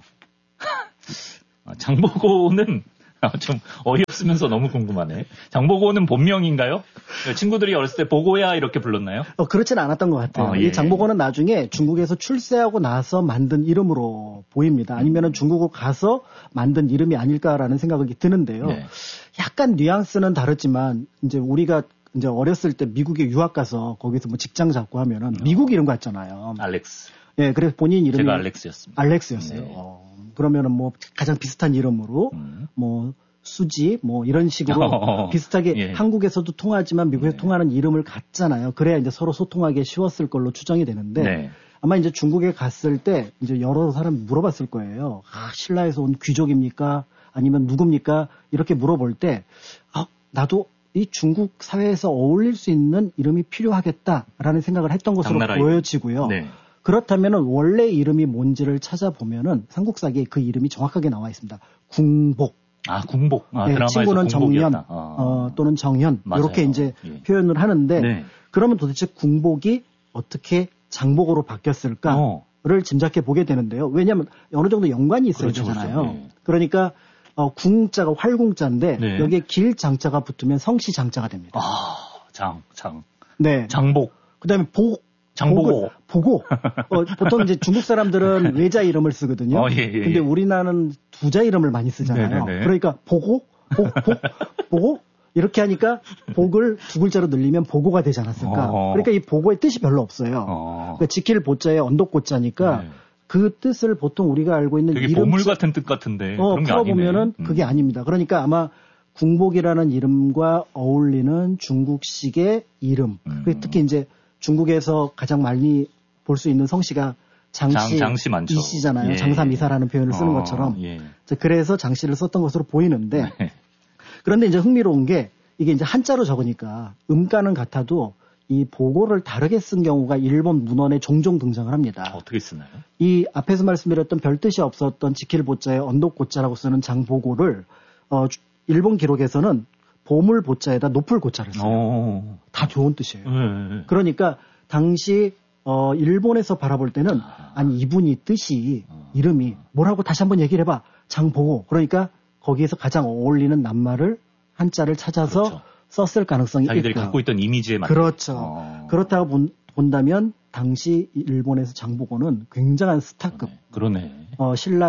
장보고는 좀 어이없으면서 너무 궁금하네. 장보고는 본명인가요? 친구들이 어렸을 때 보고야 이렇게 불렀나요? 어, 그렇지는 않았던 것 같아요. 어, 예. 이 장보고는 나중에 중국에서 출세하고 나서 만든 이름으로 보입니다. 아니면은 중국으로 가서 만든 이름이 아닐까라는 생각이 드는데요. 네. 약간 뉘앙스는 다르지만 이제 우리가 이제 어렸을 때 미국에 유학 가서 거기서 뭐 직장 잡고 하면은 미국 이름 같잖아요. 알렉스. 예, 그래서 본인 이름이 제가 알렉스였습니다. 알렉스였어요. 네. 어, 그러면은 뭐 가장 비슷한 이름으로 음. 뭐 수지 뭐 이런 식으로 어, 비슷하게 예. 한국에서도 통하지만 미국에서 네. 통하는 이름을 갖잖아요. 그래야 이제 서로 소통하기 쉬웠을 걸로 추정이 되는데 네. 아마 이제 중국에 갔을 때 이제 여러 사람 물어봤을 거예요. 아, 신라에서 온 귀족입니까? 아니면 누굽니까? 이렇게 물어볼 때 아, 나도 이 중국 사회에서 어울릴 수 있는 이름이 필요하겠다라는 생각을 했던 것으로 보여지고요. 네. 그렇다면은 원래 이름이 뭔지를 찾아보면은 삼국사기에 그 이름이 정확하게 나와 있습니다. 궁복. 아, 궁복. 아, 네, 친구는 정연, 아. 어, 또는 정현. 맞아요. 이렇게 이제 예. 표현을 하는데 네. 그러면 도대체 궁복이 어떻게 장복으로 바뀌었을까를 어. 짐작해 보게 되는데요. 왜냐하면 어느 정도 연관이 있어야 그렇죠, 되잖아요. 그렇죠. 네. 그러니까 어, 궁자가 활궁자인데 네. 여기에 길장자가 붙으면 성씨장자가 됩니다. 아, 장, 장. 네. 장복. 그다음에 복. 장보고. 보고. 어, 보통 이제 중국 사람들은 외자 이름을 쓰거든요. 어, 예, 예, 근데 우리나라는 두자 이름을 많이 쓰잖아요. 네네네. 그러니까 보고, 복, 복, 보고 이렇게 하니까 복을 두 글자로 늘리면 보고가 되지 않았을까. 어. 그러니까 이 보고의 뜻이 별로 없어요. 어. 그러니까 지킬 보자에 언덕고자니까 네. 그 뜻을 보통 우리가 알고 있는 되게 이름 보물 같은 뜻 같은데 어, 그런 게 풀어보면은 음. 그게 아닙니다. 그러니까 아마 궁복이라는 이름과 어울리는 중국식의 이름. 음. 특히 이제 중국에서 가장 많이 볼 수 있는 성씨가 장씨, 장, 장씨 많죠. 이씨잖아요. 예. 장사미사라는 표현을 쓰는 어, 것처럼. 예. 그래서 장씨를 썼던 것으로 보이는데 네. 그런데 이제 흥미로운 게 이게 이제 한자로 적으니까 음가는 같아도 이 보고를 다르게 쓴 경우가 일본 문헌에 종종 등장을 합니다. 어떻게 쓰나요? 이 앞에서 말씀드렸던 별 뜻이 없었던 지킬 보자에 언덕고자라고 쓰는 장보고를 어, 일본 기록에서는 보물 보자에다 높을 고자를 써요. 오. 다 좋은 뜻이에요. 네. 그러니까 당시 어, 일본에서 바라볼 때는 아. 아니 이분이 뜻이 아. 이름이 뭐라고 다시 한번 얘기를 해봐. 장보고. 그러니까 거기에서 가장 어울리는 낱말을 한자를 찾아서 그렇죠. 썼을 가능성이 자기들이 있고요. 갖고 있던 이미지에 맞게. 그렇죠. 어. 그렇다고 본, 본다면 당시 일본에서 장보고는 굉장한 스타급 그러네. 그러네. 어,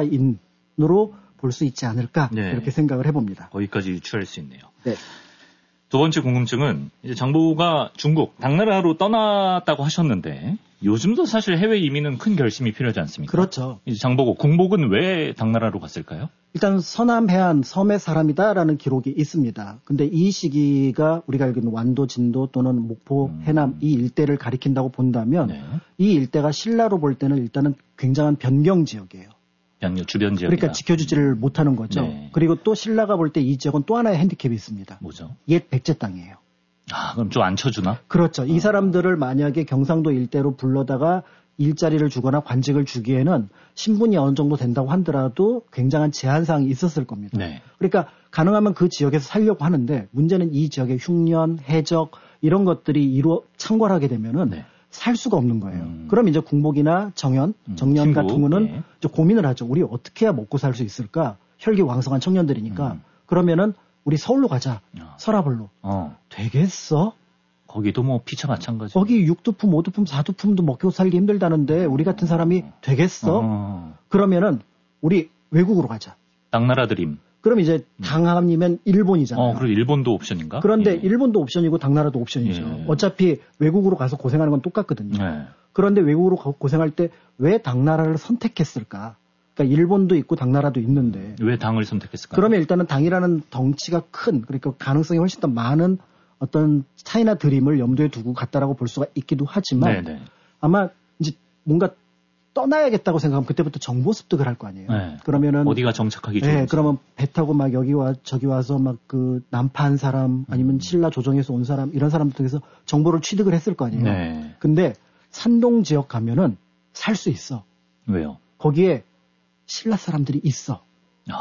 신라인으로 볼 수 있지 않을까 네. 이렇게 생각을 해봅니다. 거기까지 유추할 수 있네요. 네. 두 번째 궁금증은 이제 장보고가 중국 당나라로 떠났다고 하셨는데 요즘도 사실 해외 이민은 큰 결심이 필요하지 않습니까? 그렇죠. 이제 장보고 궁복은 왜 당나라로 갔을까요? 일단 서남 해안 섬의 사람이다라는 기록이 있습니다. 근데 이 시기가 우리가 알고 있는 완도, 진도 또는 목포, 음. 해남 이 일대를 가리킨다고 본다면 네. 이 일대가 신라로 볼 때는 일단은 굉장한 변경 지역이에요. 양력 주변 지역. 그러니까 지켜주지를 못하는 거죠. 네. 그리고 또 신라가 볼 때 이 지역은 또 하나의 핸디캡이 있습니다. 뭐죠? 옛 백제 땅이에요. 아, 그럼 좀 안 쳐주나? 그렇죠. 어. 이 사람들을 만약에 경상도 일대로 불러다가 일자리를 주거나 관직을 주기에는 신분이 어느 정도 된다고 하더라도 굉장한 제한사항이 있었을 겁니다. 네. 그러니까 가능하면 그 지역에서 살려고 하는데 문제는 이 지역의 흉년, 해적 이런 것들이 이루어 창궐하게 되면은 네. 살 수가 없는 거예요. 음. 그럼 이제 궁복이나 정연, 정년 음, 같은 경우는 예. 이제 고민을 하죠. 우리 어떻게 해야 먹고 살 수 있을까? 혈기왕성한 청년들이니까. 음. 그러면은 우리 서울로 가자. 어. 서라벌로. 어. 되겠어? 거기도 뭐 피차 마찬가지. 거기 육두품, 오두품, 사두품도 먹고 살기 힘들다는데 우리 같은 사람이 되겠어? 어. 그러면은 우리 외국으로 가자. 당나라 드림. 그럼 이제 당함이면 일본이잖아요. 어, 그리고 일본도 옵션인가? 그런데 예. 일본도 옵션이고 당나라도 옵션이죠. 예. 어차피 외국으로 가서 고생하는 건 똑같거든요. 예. 그런데 외국으로 고생할 때 왜 당나라를 선택했을까? 그러니까 일본도 있고 당나라도 있는데 왜 당을 선택했을까? 그러면 일단은 당이라는 덩치가 큰 그러니까 가능성이 훨씬 더 많은 어떤 차이나 드림을 염두에 두고 갔다라고 볼 수가 있기도 하지만 네네. 아마 이제 뭔가 떠나야겠다고 생각하면 그때부터 정보 습득을 할 거 아니에요. 네. 그러면은 어디가 정착하기 좋은지. 네, 그러면 배 타고 막 여기 와 저기 와서 막 그 난파한 사람 아니면 음. 신라 조정에서 온 사람 이런 사람들 통해서 정보를 취득을 했을 거 아니에요. 네. 근데 산동 지역 가면은 살 수 있어. 왜요? 거기에 신라 사람들이 있어. 아.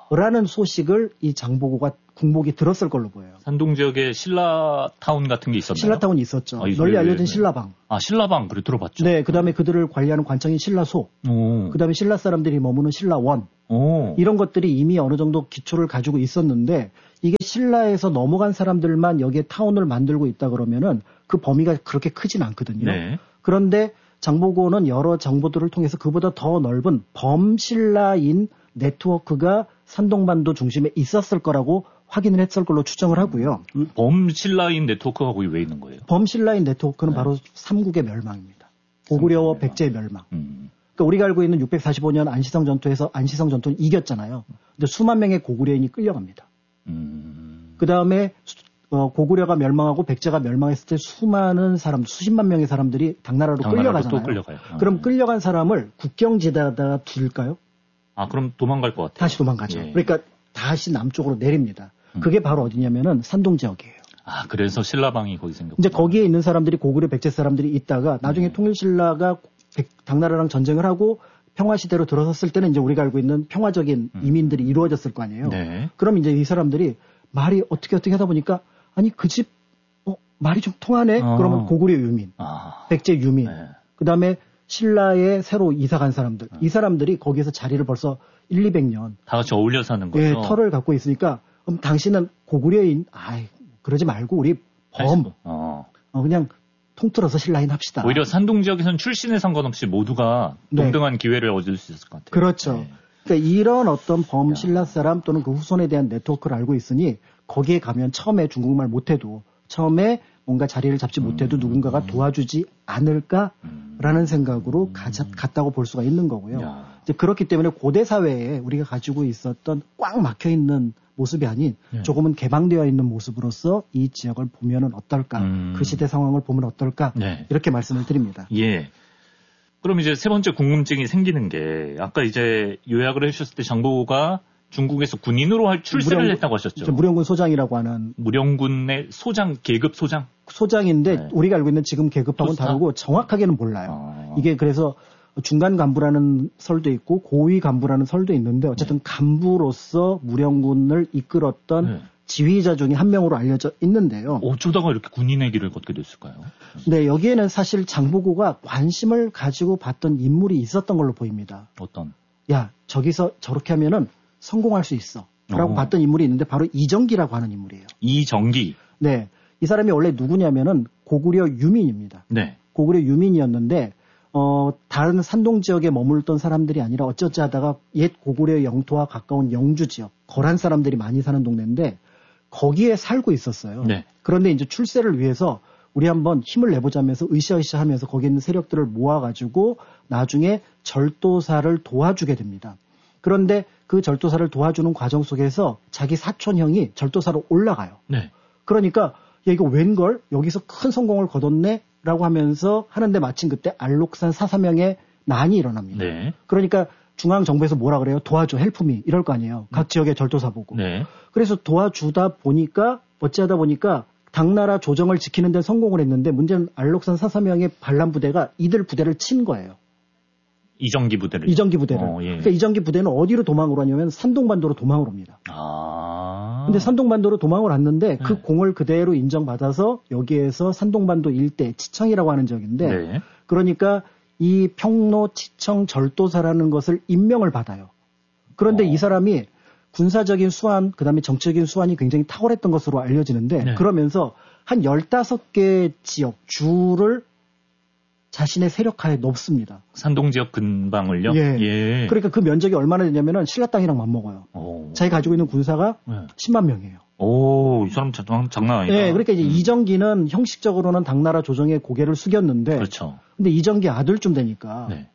라는 소식을 이 장보고가 국목이 들었을 걸로 보여요. 산동 지역에 신라타운 같은 게 있었나요? 신라타운이 있었죠. 아, 널리 알려진 네. 신라방. 아, 신라방. 그래 들어봤죠. 네, 그다음에 그들을 관리하는 관청인 신라소. 오. 그다음에 신라 사람들이 머무는 신라원. 오. 이런 것들이 이미 어느 정도 기초를 가지고 있었는데 이게 신라에서 넘어간 사람들만 여기에 타운을 만들고 있다 그러면은 그 범위가 그렇게 크진 않거든요. 네. 그런데 장보고는 여러 정보들을 통해서 그보다 더 넓은 범신라인 네트워크가 산동반도 중심에 있었을 거라고 확인을 했을 걸로 추정을 하고요. 그 범신라인 네트워크가 거기 왜 있는 거예요? 범신라인 네트워크는 네. 바로 삼국의 멸망입니다. 고구려와 멸망. 백제의 멸망. 음. 그러니까 우리가 알고 있는 육백사십오 년 안시성 전투에서 안시성 전투는 이겼잖아요. 근데 수만 명의 고구려인이 끌려갑니다. 음. 그 다음에 어, 고구려가 멸망하고 백제가 멸망했을 때 수많은 사람, 수십만 명의 사람들이 당나라로, 당나라로 끌려가잖아요. 또 끌려가요. 아, 그럼 네. 끌려간 사람을 국경지대에다가 둘까요? 아, 그럼 도망갈 것 같아요. 다시 도망가죠. 예. 그러니까 다시 남쪽으로 내립니다. 음. 그게 바로 어디냐면은 산동 지역이에요. 아, 그래서 신라방이 거기 생겼고. 이제 거기에 있는 사람들이 고구려 백제 사람들이 있다가 나중에 네. 통일신라가 백, 당나라랑 전쟁을 하고 평화시대로 들어섰을 때는 이제 우리가 알고 있는 평화적인 음. 이민들이 이루어졌을 거 아니에요. 네. 그럼 이제 이 사람들이 말이 어떻게 어떻게 하다 보니까 아니 그 집 어, 말이 좀 통하네. 어. 그러면 고구려 유민, 아. 백제 유민, 네. 그 다음에 신라에 새로 이사간 사람들, 음. 이 사람들이 거기에서 자리를 벌써 일이백 년 다 같이 어울려 사는 거죠. 예, 터를 갖고 있으니까 그럼 당신은 고구려인, 아이 그러지 말고 우리 범, 어. 어, 그냥 통틀어서 신라인 합시다. 오히려 산동 지역에서는 출신에 상관없이 모두가 동등한 네. 기회를 얻을 수 있을 것 같아요. 그렇죠. 네. 그러니까 이런 어떤 범 신라 사람 또는 그 후손에 대한 네트워크를 알고 있으니 거기에 가면 처음에 중국말 못해도 처음에 뭔가 자리를 잡지 못해도 음, 누군가가 도와주지 않을까라는 음, 생각으로 음, 가자, 갔다고 볼 수가 있는 거고요. 이제 그렇기 때문에 고대 사회에 우리가 가지고 있었던 꽉 막혀 있는 모습이 아닌 예. 조금은 개방되어 있는 모습으로서 이 지역을 보면은 어떨까, 음. 그 시대 상황을 보면 어떨까 네. 이렇게 말씀을 드립니다. 예. 그럼 이제 세 번째 궁금증이 생기는 게 아까 이제 요약을 해주셨을 때 장보고가 중국에서 군인으로 할 출세를 무령, 했다고 하셨죠. 무령군 소장이라고 하는. 무령군의 소장, 계급 소장? 소장인데 네. 우리가 알고 있는 지금 계급하고는 토스타? 다르고 정확하게는 몰라요. 아. 이게 그래서 중간 간부라는 설도 있고 고위 간부라는 설도 있는데 어쨌든 네. 간부로서 무령군을 이끌었던 네. 지휘자 중에 한 명으로 알려져 있는데요. 어쩌다가 이렇게 군인의 길을 걷게 됐을까요? 네, 여기에는 사실 장보고가 관심을 가지고 봤던 인물이 있었던 걸로 보입니다. 어떤? 야, 저기서 저렇게 하면은 성공할 수 있어. 라고 어. 봤던 인물이 있는데 바로 이정기라고 하는 인물이에요. 이정기? 네. 이 사람이 원래 누구냐면은 고구려 유민입니다. 네. 고구려 유민이었는데 어, 다른 산동 지역에 머물던 사람들이 아니라 어쩌지 하다가 옛 고구려 영토와 가까운 영주 지역, 거란 사람들이 많이 사는 동네인데 거기에 살고 있었어요. 네. 그런데 이제 출세를 위해서 우리 한번 힘을 내보자면서 으쌰으쌰 하면서 거기 있는 세력들을 모아가지고 나중에 절도사를 도와주게 됩니다. 그런데 그 절도사를 도와주는 과정 속에서 자기 사촌형이 절도사로 올라가요. 네. 그러니까 야 이거 웬걸? 여기서 큰 성공을 거뒀네? 라고 하면서 하는데 마침 그때 알록산 사사명의 난이 일어납니다. 네. 그러니까 중앙정부에서 뭐라 그래요? 도와줘, 헬프미 이럴 거 아니에요. 각 음. 지역의 절도사 보고. 네. 그래서 도와주다 보니까 어찌하다 보니까 당나라 조정을 지키는 데 성공을 했는데 문제는 알록산 사사명의 반란 부대가 이들 부대를 친 거예요. 이정기 부대를. 이정기 부대를. 어, 예. 그러니까 이정기 부대는 어디로 도망을 하냐면 산동반도로 도망을 옵니다. 아. 근데 산동반도로 도망을 왔는데 네. 그 공을 그대로 인정받아서 여기에서 산동반도 일대 치청이라고 하는 지역인데 네. 그러니까 이 평로 치청 절도사라는 것을 임명을 받아요. 그런데 어. 이 사람이 군사적인 수완, 그 다음에 정치적인 수완이 굉장히 탁월했던 것으로 알려지는데 네. 그러면서 한 열다섯 개 지역, 주를 자신의 세력하에 넣습니다. 산동 지역 근방을요? 예. 예. 그러니까 그 면적이 얼마나 되냐면은 신라 땅이랑 맞먹어요. 오. 자기 가지고 있는 군사가 네. 십만 명이에요. 오, 이 사람 장, 장난 아니다. 예, 그러니까 이제 음. 이정기는 형식적으로는 당나라 조정에 고개를 숙였는데. 그렇죠. 근데 이정기 아들쯤 되니까. 네.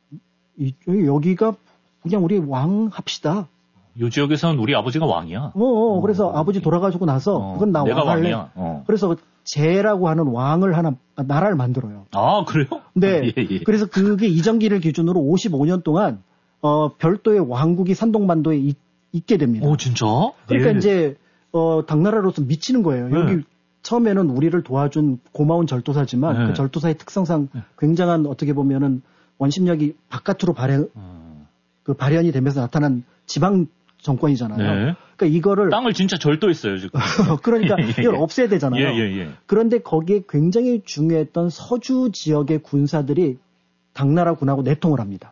이, 여기가 그냥 우리 왕 합시다. 이 지역에서는 우리 아버지가 왕이야. 어, 어 그래서 어, 아버지 돌아가지고 나서 어, 그건 나 내가 왕 할래. 왕이야. 어. 그래서 제라고 하는 왕을 하나 나라를 만들어요. 아 그래요? 네. 예, 예. 그래서 그게 이정기를 기준으로 오십오 년 동안 어, 별도의 왕국이 산동반도에 이, 있게 됩니다. 오 진짜? 그러니까 예. 이제 어, 당나라로서 미치는 거예요. 여기 네. 처음에는 우리를 도와준 고마운 절도사지만 네. 그 절도사의 특성상 네. 굉장한 어떻게 보면은 원심력이 바깥으로 발현 음. 그 발현이 되면서 나타난 지방 정권이잖아요. 네. 그러니까 이거를 땅을 진짜 절도했어요 지금. 그러니까 예, 예. 이걸 없애야 되잖아요. 예, 예, 예. 그런데 거기에 굉장히 중요했던 서주 지역의 군사들이 당나라 군하고 내통을 합니다.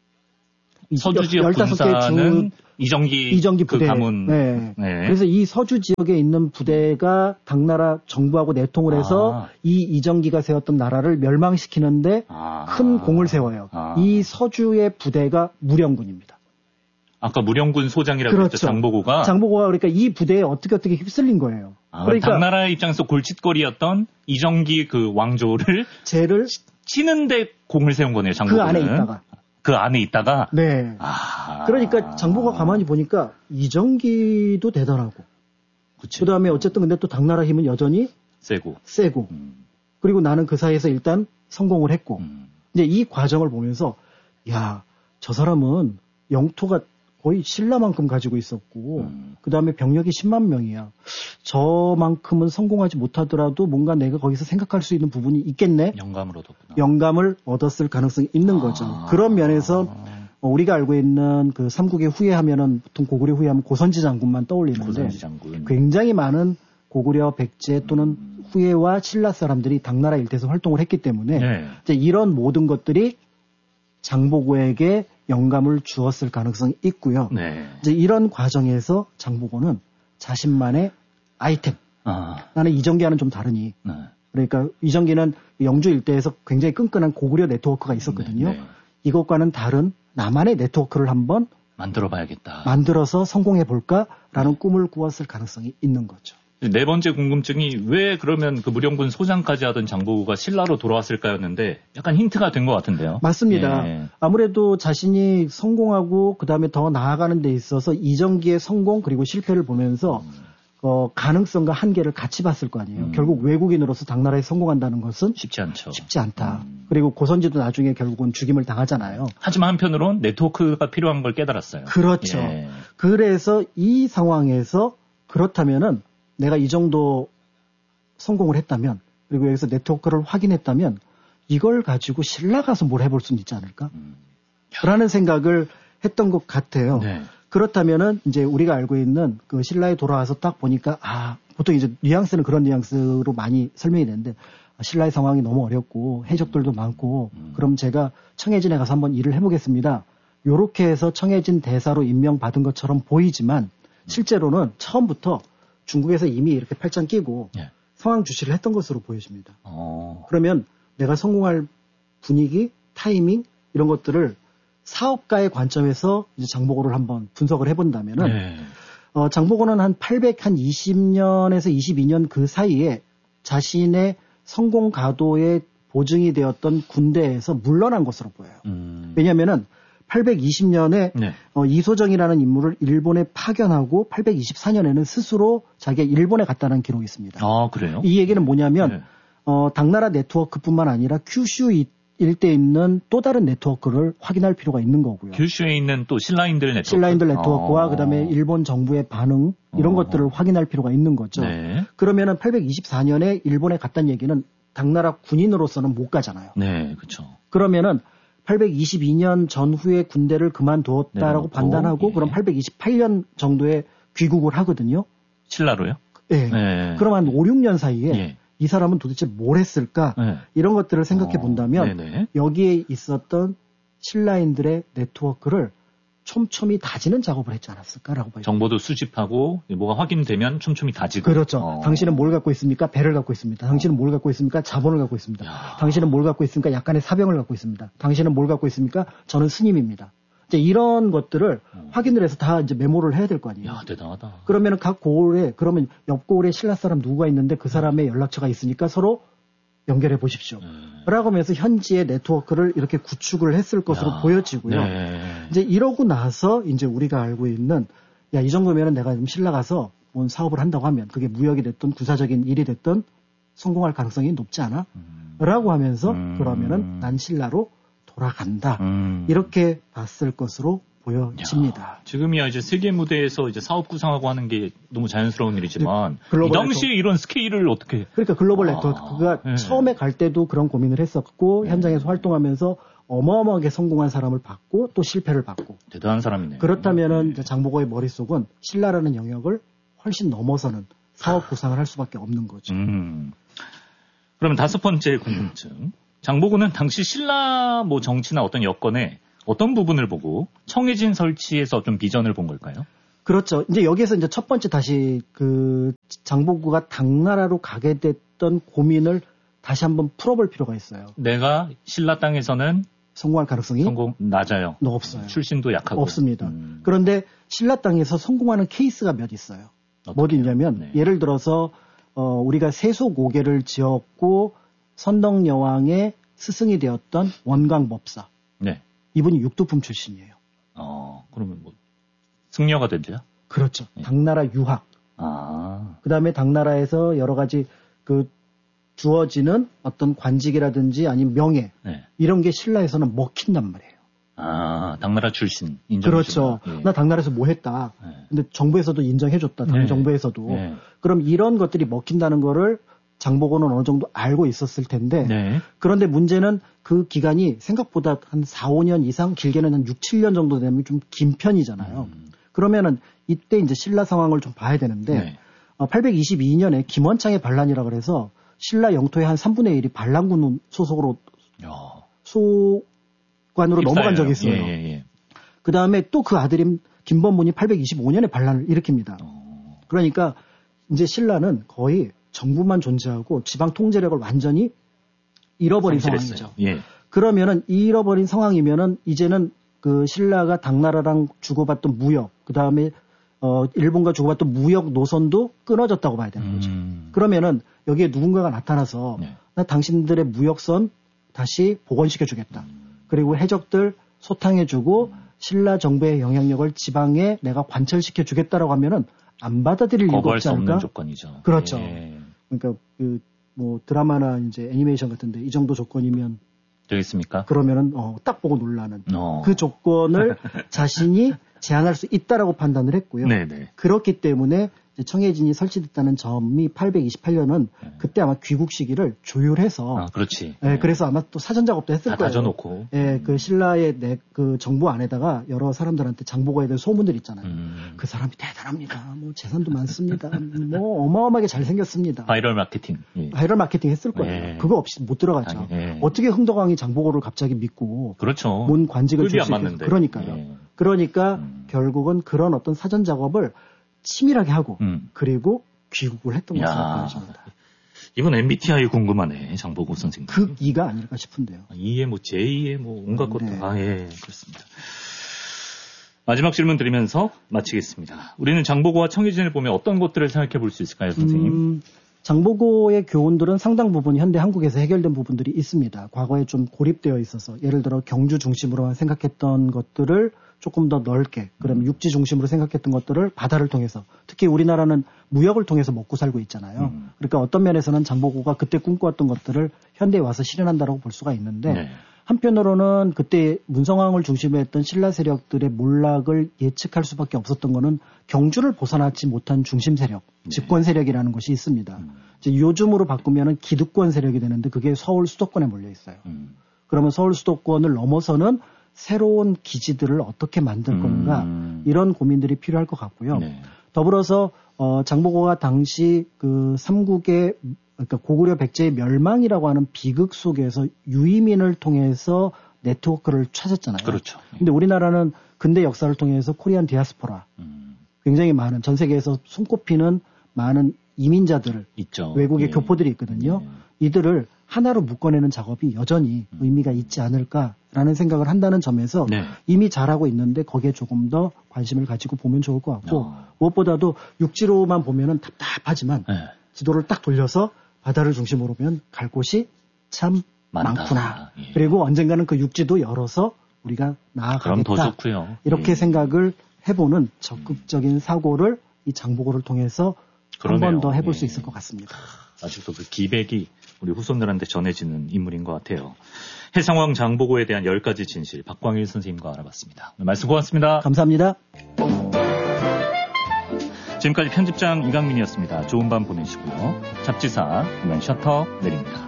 서주 지역 군사는 이정기, 이정기 부대. 그 가문. 네. 네. 그래서 이 서주 지역에 있는 부대가 당나라 정부하고 내통을 해서 아. 이 이정기가 세웠던 나라를 멸망시키는데 아. 큰 공을 세워요. 아. 이 서주의 부대가 무령군입니다. 아까 무령군 소장이라고 그렇죠. 했죠. 장보고가. 장보고가 그러니까 이 부대에 어떻게 어떻게 휩쓸린 거예요. 아, 그러니까 당나라의 입장에서 골칫거리였던 이정기 그 왕조를 쟤를 치는데 공을 세운 거네요. 장보고는. 그 안에 있다가. 그 안에 있다가. 네. 아. 그러니까 장보고가 가만히 보니까 이정기도 대단하고. 그치. 그다음에 어쨌든 근데 또 당나라 힘은 여전히 세고. 세고. 음. 그리고 나는 그 사이에서 일단 성공을 했고. 음. 이제 이 과정을 보면서 야, 저 사람은 영토가 거의 신라만큼 가지고 있었고 음. 그다음에 병력이 십만 명이야. 저만큼은 성공하지 못하더라도 뭔가 내가 거기서 생각할 수 있는 부분이 있겠네. 영감을 얻었구나. 영감을 얻었을 가능성이 있는 거죠. 아. 그런 면에서 우리가 알고 있는 그 삼국의 후예하면은 보통 고구려 후예하면 고선지 장군만 떠올리는데 고선지 장군. 굉장히 많은 고구려 백제 또는 음. 후예와 신라 사람들이 당나라 일대에서 활동을 했기 때문에 네. 이제 이런 모든 것들이 장보고에게 영감을 주었을 가능성이 있고요. 네. 이제 이런 과정에서 장보고는 자신만의 아이템. 아. 나는 이정기와는 좀 다르니. 네. 그러니까 이정기는 영주 일대에서 굉장히 끈끈한 고구려 네트워크가 있었거든요. 네, 네. 이것과는 다른 나만의 네트워크를 한번 만들어 봐야겠다. 만들어서 성공해 볼까라는 네. 꿈을 꾸었을 가능성이 있는 거죠. 네 번째 궁금증이 왜 그러면 그 무령군 소장까지 하던 장보고가 신라로 돌아왔을까였는데 약간 힌트가 된 것 같은데요. 맞습니다. 예. 아무래도 자신이 성공하고 그다음에 더 나아가는 데 있어서 이정기의 성공 그리고 실패를 보면서 음. 어, 가능성과 한계를 같이 봤을 거 아니에요. 음. 결국 외국인으로서 당나라에 성공한다는 것은 쉽지 않죠. 쉽지 않다. 음. 그리고 고선지도 나중에 결국은 죽임을 당하잖아요. 하지만 한편으론 네트워크가 필요한 걸 깨달았어요. 그렇죠. 예. 그래서 이 상황에서 그렇다면은 내가 이 정도 성공을 했다면 그리고 여기서 네트워크를 확인했다면 이걸 가지고 신라 가서 뭘 해볼 수는 있지 않을까? 음. 라는 생각을 했던 것 같아요. 네. 그렇다면은 이제 우리가 알고 있는 그 신라에 돌아와서 딱 보니까 아 보통 이제 뉘앙스는 그런 뉘앙스로 많이 설명이 되는데 아, 신라의 상황이 너무 어렵고 해적들도 많고 음. 그럼 제가 청해진에 가서 한번 일을 해보겠습니다. 요렇게 해서 청해진 대사로 임명받은 것처럼 보이지만 실제로는 처음부터 중국에서 이미 이렇게 팔짱 끼고 예. 상황 주시를 했던 것으로 보여집니다. 어. 그러면 내가 성공할 분위기, 타이밍 이런 것들을 사업가의 관점에서 이제 장보고를 한번 분석을 해본다면은 네. 어, 장보고는 한 팔백이십 년에서 이십이 년 그 사이에 자신의 성공 가도에 보증이 되었던 군대에서 물러난 것으로 보여요. 음. 왜냐하면은 팔백이십 년에 네. 어, 이소정이라는 인물을 일본에 파견하고 팔백이십사 년에는 스스로 자기가 일본에 갔다는 기록이 있습니다. 아, 그래요? 이 얘기는 뭐냐면 네. 어, 당나라 네트워크뿐만 아니라 큐슈 일대에 있는 또 다른 네트워크를 확인할 필요가 있는 거고요. 규슈에 있는 또 신라인들 네트워크. 신라인들 네트워크와 어. 그다음에 일본 정부의 반응 이런 어. 것들을 확인할 필요가 있는 거죠. 네. 그러면은 팔백이십사 년에 일본에 갔다는 얘기는 당나라 군인으로서는 못 가잖아요. 네, 그렇죠. 그러면은 팔백이십이 년 전후에 군대를 그만두었다라고 내려놓고, 판단하고 예. 그럼 팔백이십팔 년 정도에 귀국을 하거든요. 신라로요? 예. 네. 그럼 한 오, 육 년 사이에 예. 이 사람은 도대체 뭘 했을까? 네. 이런 것들을 생각해 어, 본다면 네네. 여기에 있었던 신라인들의 네트워크를 촘촘히 다지는 작업을 했지 않았을까라고 봐요. 정보도 수집하고 뭐가 확인되면 촘촘히 다지고. 그렇죠. 어. 당신은 뭘 갖고 있습니까? 배를 갖고 있습니다. 당신은 뭘 갖고 있습니까? 자본을 갖고 있습니다. 야. 당신은 뭘 갖고 있습니까? 약간의 사병을 갖고 있습니다. 당신은 뭘 갖고 있습니까? 저는 스님입니다. 이제 이런 것들을 어. 확인을 해서 다 이제 메모를 해야 될 거 아니에요. 야, 대단하다. 그러면은 각 고을에 그러면 옆 고을에 신라 사람 누구가 있는데 그 사람의 연락처가 있으니까 서로 연결해 보십시오. 네. 라고 하면서 현지의 네트워크를 이렇게 구축을 했을 것으로 야. 보여지고요. 네. 이제 이러고 나서 이제 우리가 알고 있는 야, 이 정도면은 내가 좀 신라 가서 뭔 사업을 한다고 하면 그게 무역이 됐든 구사적인 일이 됐든 성공할 가능성이 높지 않아? 음. 라고 하면서 음. 그러면은 난 신라로 돌아간다. 음. 이렇게 봤을 것으로 보여집니다. 야, 지금이야 이제 세계 무대에서 이제 사업 구상하고 하는 게 너무 자연스러운 일이지만 글로벌 이 당시에 이런 스케일을 어떻게? 그러니까 글로벌 아, 네트워크가 네. 처음에 갈 때도 그런 고민을 했었고 네. 현장에서 활동하면서 어마어마하게 성공한 사람을 봤고 또 실패를 봤고. 대단한 사람이네요. 그렇다면은 네. 장보고의 머릿속은 신라라는 영역을 훨씬 넘어서는 사업 구상을 할 수밖에 없는 거죠. 음. 그러면 다섯 번째 궁금증. 장보고는 당시 신라 뭐 정치나 어떤 여건에 어떤 부분을 보고 청해진 설치에서 좀 비전을 본 걸까요? 그렇죠. 이제 여기에서 이제 첫 번째 다시 그 장보고가 당나라로 가게 됐던 고민을 다시 한번 풀어볼 필요가 있어요. 내가 신라 땅에서는 성공할 가능성이 성공 낮아요. 없어요. 출신도 약하고 없습니다. 음. 그런데 신라 땅에서 성공하는 케이스가 몇 있어요. 뭐 있냐면 네. 예를 들어서 어, 우리가 세소고개를 지었고 선덕여왕의 스승이 되었던 원광법사. 네. 이분이 육두품 출신이에요. 어, 그러면 뭐 승려가 된대요? 그렇죠. 네. 당나라 유학. 아. 그다음에 당나라에서 여러 가지 그 주어지는 어떤 관직이라든지 아니면 명예 네. 이런 게 신라에서는 먹힌단 말이에요. 아, 당나라 출신 인정. 그렇죠. 예. 나 당나라에서 뭐 했다. 네. 근데 정부에서도 인정해줬다. 당 네. 정부에서도. 네. 그럼 이런 것들이 먹힌다는 거를 장보고는 어느 정도 알고 있었을 텐데. 네. 그런데 문제는 그 기간이 생각보다 한 사, 오 년 이상, 길게는 한 육, 칠 년 정도 되면 좀 긴 편이잖아요. 음. 그러면은 이때 이제 신라 상황을 좀 봐야 되는데. 네. 어, 팔백이십이 년에 김원창의 반란이라 그래서 신라 영토의 한 삼분의 일이 반란군 소속으로 야. 소 관으로 넘어간 적이 있어요. 예, 예, 예. 그 다음에 또 그 아들인 김범문이 팔백이십오 년에 반란을 일으킵니다. 어. 그러니까 이제 신라는 거의 정부만 존재하고 지방 통제력을 완전히 잃어버린 상황이죠. 예. 그러면은 잃어버린 상황이면은 이제는 그 신라가 당나라랑 주고받던 무역, 그 다음에 어 일본과 주고받던 무역 노선도 끊어졌다고 봐야 되는 거죠. 음. 그러면은 여기에 누군가가 나타나서 네. 나 당신들의 무역선 다시 복원시켜주겠다. 음. 그리고 해적들 소탕해주고 음. 신라 정부의 영향력을 지방에 내가 관철시켜 주겠다라고 하면은 안 받아들일 이유가 없지 않을까? 없는 조건이죠. 그렇죠. 예. 그러니까 그 뭐 드라마나 이제 애니메이션 같은데 이 정도 조건이면 되겠습니까? 그러면은 어, 딱 보고 놀라는 어. 그 조건을 자신이 제한할 수 있다라고 판단을 했고요. 네네. 그렇기 때문에 청해진이 설치됐다는 점이 팔백이십팔 년은 네. 그때 아마 귀국 시기를 조율해서 아, 그렇지. 예, 네. 그래서 아마 또 사전 작업도 했을 다 거예요. 다져놓고. 예, 음. 그 신라의 내, 그 정부 안에다가 여러 사람들한테 장보고에 대한 소문들 있잖아요. 음. 그 사람이 대단합니다. 뭐 재산도 많습니다. 뭐 어마어마하게 잘생겼습니다. 바이럴 마케팅. 예. 바이럴 마케팅 했을 거예요. 예. 그거 없이 못 들어갔죠. 예. 어떻게 흥덕왕이 장보고를 갑자기 믿고 그렇죠. 뭔 관직을 줄 수 있겠어요. 그러니까요. 예. 그러니까 음. 결국은 그런 어떤 사전 작업을 치밀하게 하고 음. 그리고 귀국을 했던 것입니다. 이번 엠비티아이 궁금하네, 장보고 선생님. 극이가 아닐까 싶은데요. 이에 뭐 제이에 뭐 온갖 것도 네. 아, 예, 그렇습니다. 마지막 질문 드리면서 마치겠습니다. 우리는 장보고와 청해진을 보면 어떤 것들을 생각해 볼 수 있을까요, 선생님? 음, 장보고의 교훈들은 상당 부분 현대 한국에서 해결된 부분들이 있습니다. 과거에 좀 고립되어 있어서 예를 들어 경주 중심으로만 생각했던 것들을 조금 더 넓게, 그러면 육지 중심으로 생각했던 것들을 바다를 통해서, 특히 우리나라는 무역을 통해서 먹고 살고 있잖아요. 음. 그러니까 어떤 면에서는 장보고가 그때 꿈꿔왔던 것들을 현대에 와서 실현한다고 볼 수가 있는데 네. 한편으로는 그때 문성왕을 중심으로 했던 신라 세력들의 몰락을 예측할 수밖에 없었던 거는 경주를 벗어나지 못한 중심 세력, 네. 집권 세력이라는 것이 있습니다. 음. 이제 요즘으로 바꾸면은 기득권 세력이 되는데 그게 서울 수도권에 몰려 있어요. 음. 그러면 서울 수도권을 넘어서는 새로운 기지들을 어떻게 만들 건가 음. 이런 고민들이 필요할 것 같고요. 네. 더불어서 어, 장보고가 당시 그 삼국의 그러니까 고구려 백제의 멸망이라고 하는 비극 속에서 유이민을 통해서 네트워크를 찾았잖아요. 그렇죠. 근데 우리나라는 근대 역사를 통해서 코리안 디아스포라 음. 굉장히 많은 전 세계에서 손꼽히는 많은 이민자들을 있죠. 외국의 예. 교포들이 있거든요. 예. 이들을 하나로 묶어내는 작업이 여전히 음. 의미가 있지 않을까라는 생각을 한다는 점에서 네. 이미 잘하고 있는데 거기에 조금 더 관심을 가지고 보면 좋을 것 같고 어. 무엇보다도 육지로만 보면은 답답하지만 네. 지도를 딱 돌려서 바다를 중심으로 보면 갈 곳이 참 많다. 많구나. 예. 그리고 언젠가는 그 육지도 열어서 우리가 나아가겠다. 그럼 더 좋고요. 이렇게 예. 생각을 해보는 적극적인 사고를 이 장보고를 통해서 한 번 더 해볼 예. 수 있을 것 같습니다. 아직도 그 기백이 우리 후손들한테 전해지는 인물인 것 같아요. 해상왕 장보고에 대한 열 가지 진실 박광일 선생님과 알아봤습니다. 오늘 말씀 고맙습니다. 감사합니다. 지금까지 편집장 이강민이었습니다. 좋은 밤 보내시고요. 잡지사 이만 셔터 내립니다.